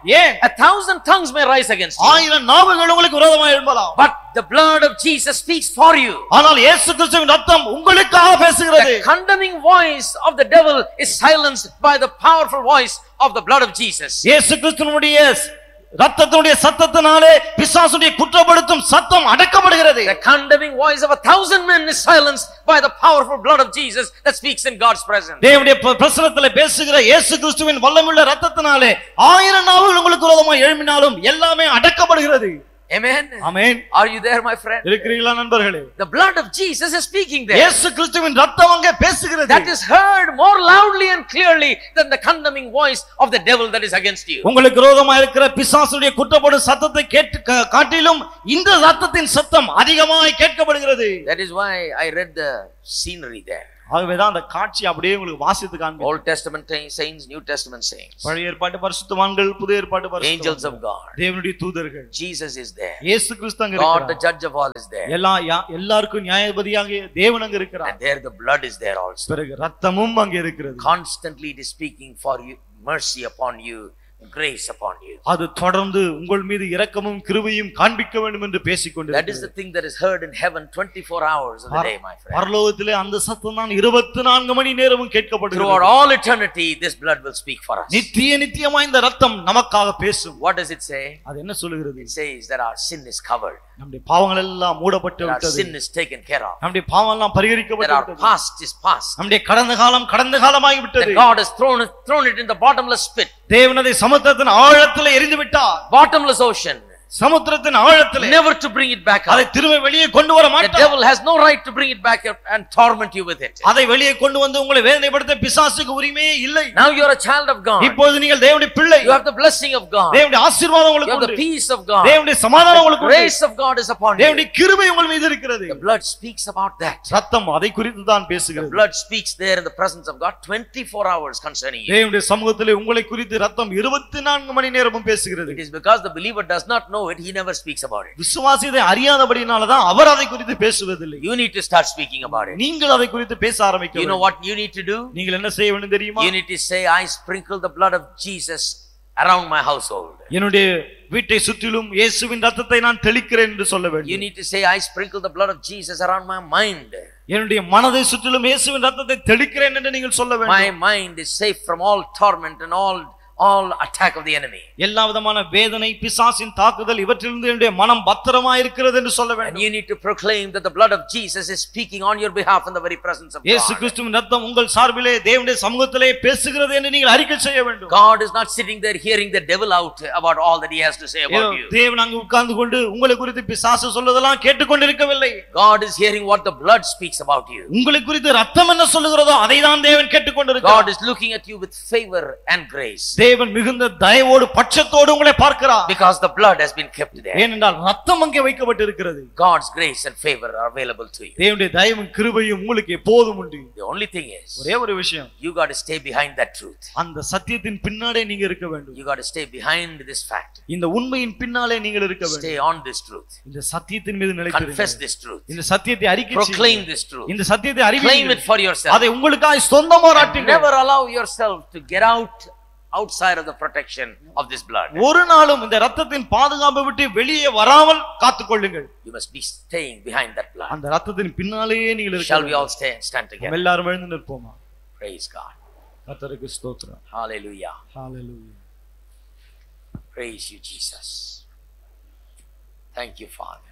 ஏன்? A thousand tongues may rise against you, ஆயிரம் நாவுகள் உங்களுக்கு விரோதமாய் எழும்பலாம். but the blood of Jesus speaks for you. ஆனால் இயேசு கிறிஸ்துவின் ரத்தம் உங்களுக்காக பேசுகிறது. The condemning voice of the devil is silenced by the powerful voice of the blood of Jesus. இயேசு கிறிஸ்துவினுடைய ரத்தத்தினுடைய சத்தத்தினாலே பிசாசுடைய குற்றப்படுத்தும் சத்தம் அடக்கப்படுகிறது. The condemning voice of a thousand men is silenced by the powerful blood of Jesus that speaks in God's presence. தேவனுடைய பிரசன்னத்திலே பேசுகிற இயேசு கிறிஸ்துவின் வல்லமையுள்ள ரத்தத்தினாலே ஆயிரம் நாவுகள் உங்களுக்கு விரோதமாய் எழும்பினாலும் எல்லாமே அடக்கப்படுகிறது. Amen. Amen. Are you there, my friend? இருக்கிறீர்களா நண்பர்களே? The blood of Jesus is speaking there. இயேசு கிறிஸ்துவின் ரத்தம் அங்கே பேசுகிறது. That is heard more loudly and clearly than the condemning voice of the devil that is against you. உங்களுக்கு விரோதமாக இருக்கிற பிசாசுடைய குற்றப்படும் சத்தத்தை கேட்டு காட்டிலும் இந்த ரத்தத்தின் சத்தம் அதிகமாய் கேட்கப்படுகிறது. That is why I read the scenery there. ஆகவேதான் அந்த காட்சி அப்படியே உங்களுக்கு வாசித்து காண்பிக்கும். Old Testament saints, New Testament saints, பழைய ஏற்பாட்டு பரிசுத்தவான்கள், புதிய ஏற்பாட்டு பரிசுத்தவான்கள், angels of God, தேவனுடைய தூதர்கள், Jesus is there, இயேசு கிறிஸ்து அங்க God இருக்கிறார், the judge of all is there, எல்லா எல்லாருக்கும் நியாயாதிபதியாக தேவன் அங்க இருக்கிறார். and there the blood is there also. பிறகு ரத்தமும் அங்க இருக்கிறது. Constantly it is speaking for you, mercy upon you, grace upon you. அது தொடர்ந்து உங்கள் மீது இரக்கமும் கிருபையும் காண்பிக்க வேண்டும் என்று பேசிக்கொண்டிருக்கிறது. That is the thing that is heard in heaven twenty-four hours of the day, my friend. பரலோகத்திலே அந்த சத்தம் தான் இருபத்தி நான்கு மணி நேரமும் கேட்கப்படுகிறது. Throughout all eternity this blood will speak for us. நித்திய நித்தியமாய் இந்த ரத்தம் நமக்காக பேசும். What does it say? அது என்ன சொல்லுகிறது? It says that our sin is covered, நம்முடைய பாவங்கள் எல்லாம் மூடப்பட்டு that our விட்டது. sin is taken care of, நம்முடைய பாவம் எல்லாம் பரிகரிக்கப்பட்டு that our விட்டது. past is past, நம்முடைய கடந்த காலம் கடந்த காலமாகி விட்டது. that God has thrown it, thrown it in the bottomless pit, தேவன் அதை சமுத்திரத்தின் ஆழத்திலே எறிந்து விட்டார். bottomless ocean, சமுத்திரத்தின் ஆழத்திலே, never to bring it back அதை out. திரும்ப வெளியே கொண்டு வர The மாட்டார். devil has no right to bring it back up and torment you with it. அதை வெளியே கொண்டு வந்து உங்களை வேதனைப்படுத்த பிசாசுக்கு உரிமையே இல்லை. Now you are a child of God, இப்பொழுது நீங்கள் தேவனுடைய பிள்ளை. you have the blessing of God, தேவனுடைய ஆசீர்வாதம் you உங்களுக்கு have the உண்டு. peace of God, தேவனுடைய சமாதானம் the உங்களுக்கு உண்டு. grace of God is upon you. தேவனுடைய கிருபை உங்கள் மீது இருக்கிறது. The blood speaks about that. ரத்தம் அதை குறித்து தான் The பேசுகிறது. blood speaks there in the presence of God twenty-four hours concerning you. தேவனுடைய சமூகத்திலே உங்களை குறித்து ரத்தம் இருபத்தி நான்கு மணி நேரமும் பேசுகிறது. It is because the believer does not know it, he never speaks about it. விசுவாசி இதை அறியாதபடினால தான் அவர் அதை குறித்து பேசுவதில்லை. You need to start speaking about it. நீங்கள் அதை குறித்து பேச ஆரம்பிக்க You know வேண்டும். what you need to do? நீங்கள் என்ன செய்ய வேண்டும் தெரியுமா? You need to say, I sprinkle the blood of Jesus around my household. என்னுடைய வீட்டை சுற்றிலும் இயேசுவின் ரத்தத்தை நான் தெளிக்கிறேன் என்று சொல்ல You வேண்டும். need to say, I sprinkle the blood of Jesus around my mind. என்னுடைய மனதை சுற்றிலும் இயேசுவின் ரத்தத்தை தெளிக்கிறேன் என்று நீங்கள் சொல்ல My வேண்டும். mind is safe from all torment and all all attack of the enemy. எல்லா விதமான வேதனை, பிசாசின் தாக்குதல் இவற்றிலிருந்து என்னுடைய மனம் பத்திரமாய் இருக்கிறது என்று சொல்ல And வேண்டும். you need to proclaim that the blood of Jesus is speaking on your behalf in the very presence of இயேசு God. கிறிஸ்துவின் ரத்தம் உங்கள் சார்பிலே தேவனுடைய சமூகத்திலே பேசுகிறது என்று நீங்கள் அறிக்கை செய்ய வேண்டும். God is not sitting there hearing the devil out about all that he has to say about you. தேவன் அங்கு உட்கார்ந்து கொண்டு உங்களை குறித்து பிசாசு சொல்வதெல்லாம் கேட்டுக்கொண்டிருக்கவில்லை. God is hearing what the blood speaks about you. உங்களை குறித்து ரத்தம் என்ன சொல்லுகிறதோ அதை தான் தேவன் கேட்டுக்கொண்டிருக்கிறார். God is looking at you with favor and grace. தேவன் மிகுந்த தயவோடு பட்சத்தோடு உங்களை பார்க்கிறார். Because the blood has been kept there. ஏனென்றால் ரத்தம் அங்கே வைக்கப்பட்டிருக்கிறது. God's grace and favor are available to you. தேவனுடைய தயவும் கிருபையும் உங்களுக்கு எப்போதும் உண்டு. The only thing is, ஒரே ஒரு விஷயம், you got to stay behind that truth. அந்த சத்தியத்தின் பின்னாலே நீங்க இருக்க வேண்டும். You got to stay behind this fact. இந்த உண்மையின் பின்னாலே நீங்கள் இருக்க வேண்டும். Stay on this truth. இந்த சத்தியத்தின் மீது Confess நிலைத்திருங்கள். this truth. இந்த சத்தியத்தை அறிக்கை Proclaim செய்யுங்கள். this truth. இந்த சத்தியத்தை Claim அறிவியுங்கள். it for yourself. அதை உங்களுக்காய் சொந்தமா And ராட்டுங்கள். never allow yourself to get out outside of the protection of this blood. ஒரு நாளும் இந்த ரத்தத்தின் பாதுகாப்பை விட்டு வெளியே வராமல் காத்துக்கொள்ளுங்கள். You must be staying behind that blood. அந்த ரத்தத்தின் பின்னாலேயே நீங்கள் இருக்க Shall we வேண்டும். all stay and stand நம்ம together? எல்லாரும் எழுந்து நிற்போமா? Praise God. கர்த்தருக்கு ஸ்தோத்திரம். Hallelujah. Hallelujah. Praise you, Jesus. Thank you, Father.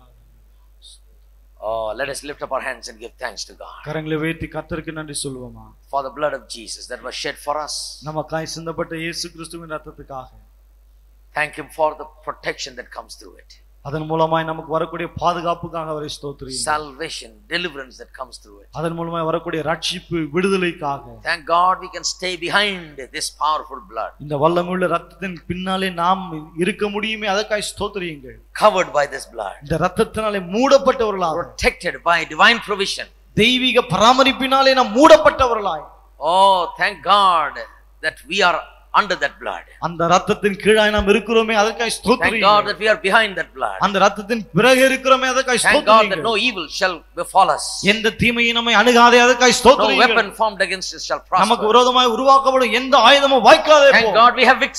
Oh, let us lift up our hands and give thanks to God கரங்களை உயர்த்தி கர்த்தருக்கு நன்றி சொல்வோமா? for the blood of Jesus that was shed for us. நமக்காய் சிந்தப்பட்ட இயேசு கிறிஸ்துவின் ரத்தத்துக்காக. Thank Him for the protection that comes through it. அதன் மூலமாய் நமக்கு வரக்கூடிய பாதுகாப்புக்காக அவரை ஸ்தோத்திரியுங்கள். Salvation, deliverance that comes through it. அதன் மூலமாய் வரக்கூடிய ரட்சிப்பு, விடுதலைக்காக. Thank God we can stay behind this powerful blood. இந்த வல்லமையுள்ள ரத்தத்தின் பின்னாலே நாம் இருக்க முடியுமே, அதற்காய் ஸ்தோத்திரியுங்கள். Covered by this blood. இந்த ரத்தத்தினாலே மூடப்பட்டவர்களாக, Protected by divine provision. தெய்வீக பராமரிப்பினாலே நாம் மூடப்பட்டவர்களாய். Oh, thank God that we are under that blood. அந்த ரத்தத்தின் கீழாய் நாம் இருக்கிறோமே, அதற்காய் Thank God ஸ்தோத்திரியுங்கள். that we are behind that blood. அந்த ரத்தத்தின் பிறகு இருக்கிறோமே, அதற்காய் Thank God that ஸ்தோத்திரியுங்கள். no evil shall befall us. எந்த தீமையும் நம்மை அணுகாதே, அதற்காய் No ஸ்தோத்திரியுங்கள். weapon formed against us shall நமக்கு prosper. விரோதமாய் உருவாக்கப்படும் எந்த ஆயுதமும் வாய்க்காதே Thank போகும். God we have victory.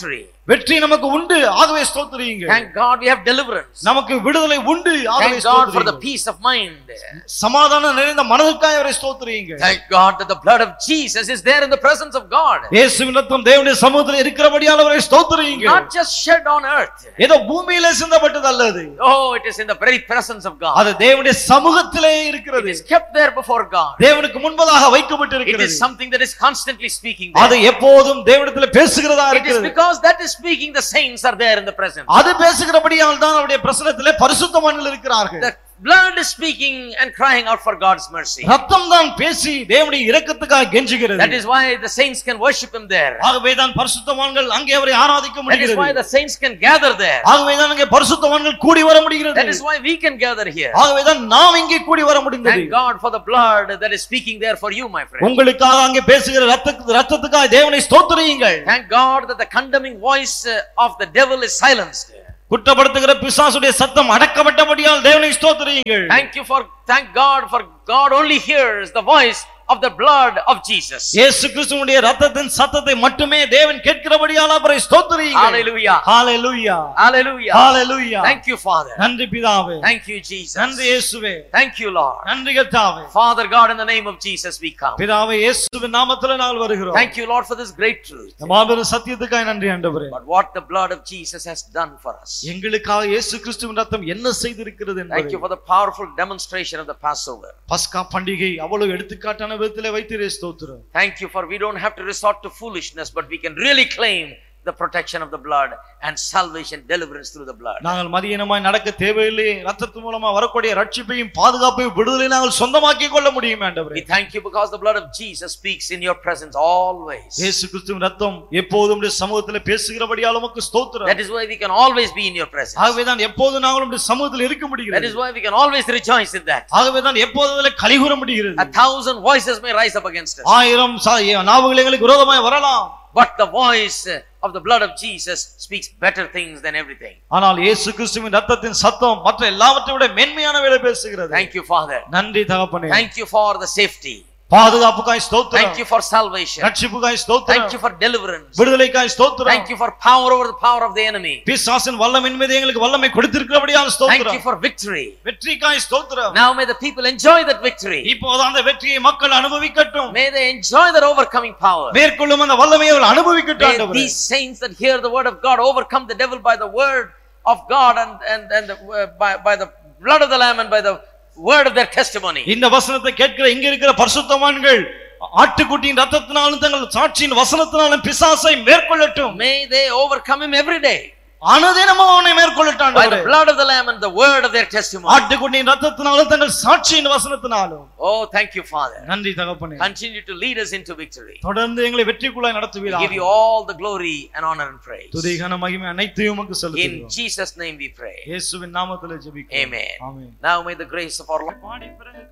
வெற்றி நமக்கு உண்டு, ஆகவே ஸ்தோத்திரியுங்கள். Thank God we have deliverance. நமக்கு விடுதலை உண்டு, ஆகவே Thank God for the ஸ்தோத்திரியுங்கள். peace of mind. சமாதானம் நிறைந்த மனதுக்காக அவரை ஸ்தோத்திரியுங்கள். Thank God that the blood of Jesus is there in the presence of God. இயேசுவின் இரத்தம் தேவனுடைய சமூகத்தில் இருக்கிறபடியால் அவரை ஸ்தோத்திரியுங்கள். Not just shed on earth. ஏதோ பூமியிலே சிந்தப்பட்டது அல்லது. Oh, it is in the very presence of God. அது தேவனுடைய சமூகத்திலே இருக்கிறது. It is kept there before God. தேவனுக்கு முன்பதாக It வைக்கப்பட்டிருக்கிறது. is something that is constantly speaking அது there. எப்போதும் தேவனிடத்தில் பேசுகிறதா It is இருக்கிறது. because that is speaking, the saints are there in the presence. அது பேசுகிறபடியால் தான் அவருடைய பிரசன்னத்திலே பரிசுத்தவான்கள் இருக்கிறார்கள். The blood is speaking and crying out for God's mercy. ரத்தம் தான் பேசி தேவனுடைய இரக்கத்துக்காக கெஞ்சுகிறது. That is why the saints can worship him there. ஆகவே தான் பரிசுத்தவான்கள் அங்கே அவரை ஆராதிக்க That is why முடிகிறது. the saints can gather there. ஆகவே தான் அங்கே பரிசுத்தவான்கள் கூடி வர முடிகிறது. That is why we can gather here. ஆகவே தான் நாம் இங்கே கூடி வர முடிந்தது. Thank God for the blood that is speaking there for you, my friend. உங்களுக்காக அங்கே பேசுகிற ரத்தத்துக்கு ரத்தத்துக்காக தேவனை ஸ்தோத்திரியுங்கள். Thank God that the condemning voice of the devil is silenced. குற்றப்படுத்துகிற பிசாசுடைய சத்தம் அடக்கப்பட்டபடியால் தேவனை ஸ்தோத்திரியுங்கள். Thank you for thank God for God only hears the voice of the blood of Jesus. இயேசு கிறிஸ்துவினுடைய இரத்தத்தின் சத்தத்தை மட்டுமே தேவன் கேட்கிறபடியால் அவரை ஸ்தோத்திரியுங்கள். Hallelujah. Hallelujah. Hallelujah. Hallelujah. Thank you, Father. நன்றி பிதாவே. Thank you, Jesus. நன்றி இயேசுவே. Thank you, Lord. நன்றி கர்த்தாவே. Father God, in the name of Jesus we come. பிதாவே இயேசுவின் நாமத்திலே நாங்கள் வருகிறோம். Thank you, Lord, for this great truth. மாபெரும் சத்தியத்துக்காக நன்றி ஆண்டவரே. But what the blood of Jesus has done for us. எங்களுக்காக இயேசு கிறிஸ்துவின் இரத்தம் என்ன செய்திருக்கிறது Thank என்பதை you for the powerful demonstration of the Passover. பஸ்கா பண்டிகை அவ்வளவு எடுத்துக்காட்டான விதத்திலே வைத்திரே ஸ்தோத்திரம். Thank you for we don't have to resort to foolishness, but we can really claim the protection of the blood and salvation, deliverance through the blood. நாங்கள் மதியனமாய் நடக்க தேவையில்லை. இரத்தத்தின் மூலமா வரக்கூடிய ரட்சிப்பையும் பாதுகாப்பையும் விடுதலை நாங்கள் சொந்தமாக்கிக் கொள்ள முடியும் ஆண்டவரே. We thank you because the blood of Jesus speaks in your presence always. இயேசு கிறிஸ்துவின் இரத்தம் எப்போதும் உம்முடைய சமூகத்திலே பேசுகிறபடியால் உமக்கு ஸ்தோத்திரம். That is why we can always be in your presence. ஆகவே தான் எப்போதும் நாங்கள் உம்முடைய சமூகத்தில் இருக்க That முடிகிறது. is why we can always rejoice in that. ஆகவே தான் எப்போதும் அதிலே கலிகூர முடிகிறது. A thousand voices may rise up against us, ஆயிரம் நாவுகள் எங்களுக்கு விரோதமாய் வரலாம். but the voice of the blood of Jesus speaks better things than everything. ஆனால் இயேசு கிறிஸ்துவின் இரத்தத்தின் சத்தம் மற்ற எல்லாவற்றை விட மேன்மையானவைகளை பேசுகிறது. Thank you, Father. நன்றி தகப்பனே. Thank you for the safety. பாதுகாப்புக்காய் ஸ்தோத்திரம். Thank you for salvation. ரட்சிப்புக்காய் ஸ்தோத்திரம். Thank you for deliverance. விடுதலைக்காய் ஸ்தோத்திரம். Thank you for power over the power of the enemy. பிசாசின் வல்லமையின் மீது எங்களுக்கு வல்லமை கொடுத்திருக்கிறபடியால் Thank ஸ்தோத்திரம். you for victory. வெற்றிக்காய் ஸ்தோத்திரம். Now may the people enjoy that victory. இப்போது அந்த வெற்றியை மக்கள் அனுபவிக்கட்டும். May they enjoy that overcoming power. மேற்கொள்ளும் அந்த வல்லமையை அவர்கள் அனுபவிக்கட்டும் May ஆண்டவரே. these saints that hear the word of God overcome the devil by the word of God and and and the, uh, by by the blood of the lamb and by the word of their testimony. இந்த வசனத்தை கேட்கிற இங்க இருக்கிற பரிசுத்தவான்கள் ஆட்டுக்குட்டியின் இரத்தத்தினாலும் தங்கள் சாட்சியின் வசனத்தினாலும் பிசாசை மேற்கொள்ளட்டும். May they overcome him every day அனுதினமும் அவனை மேற்கொள்ளட்டும் by ஆண்டவரே. the blood of the lamb and the word of their testimony. ஆட்டுக்குட்டியின் இரத்தத்தினாலும் தங்கள் சாட்சியின் வசனத்தினாலும். Oh, thank you, Father. நன்றி தகப்பனே. Continue to lead us into victory. தொடர்ந்து எங்களை வெற்றிக்குள்ளாய் We நடத்துவீராக. give you all the glory and honor and praise. துதி கன மகிமை அனைத்தையும் உமக்கு In செலுத்துகிறோம். Jesus' name we pray. இயேசுவின் நாமத்திலே ஜெபிக்கிறோம். Amen. Amen. Now may the grace of our Lord பாடி பிறகு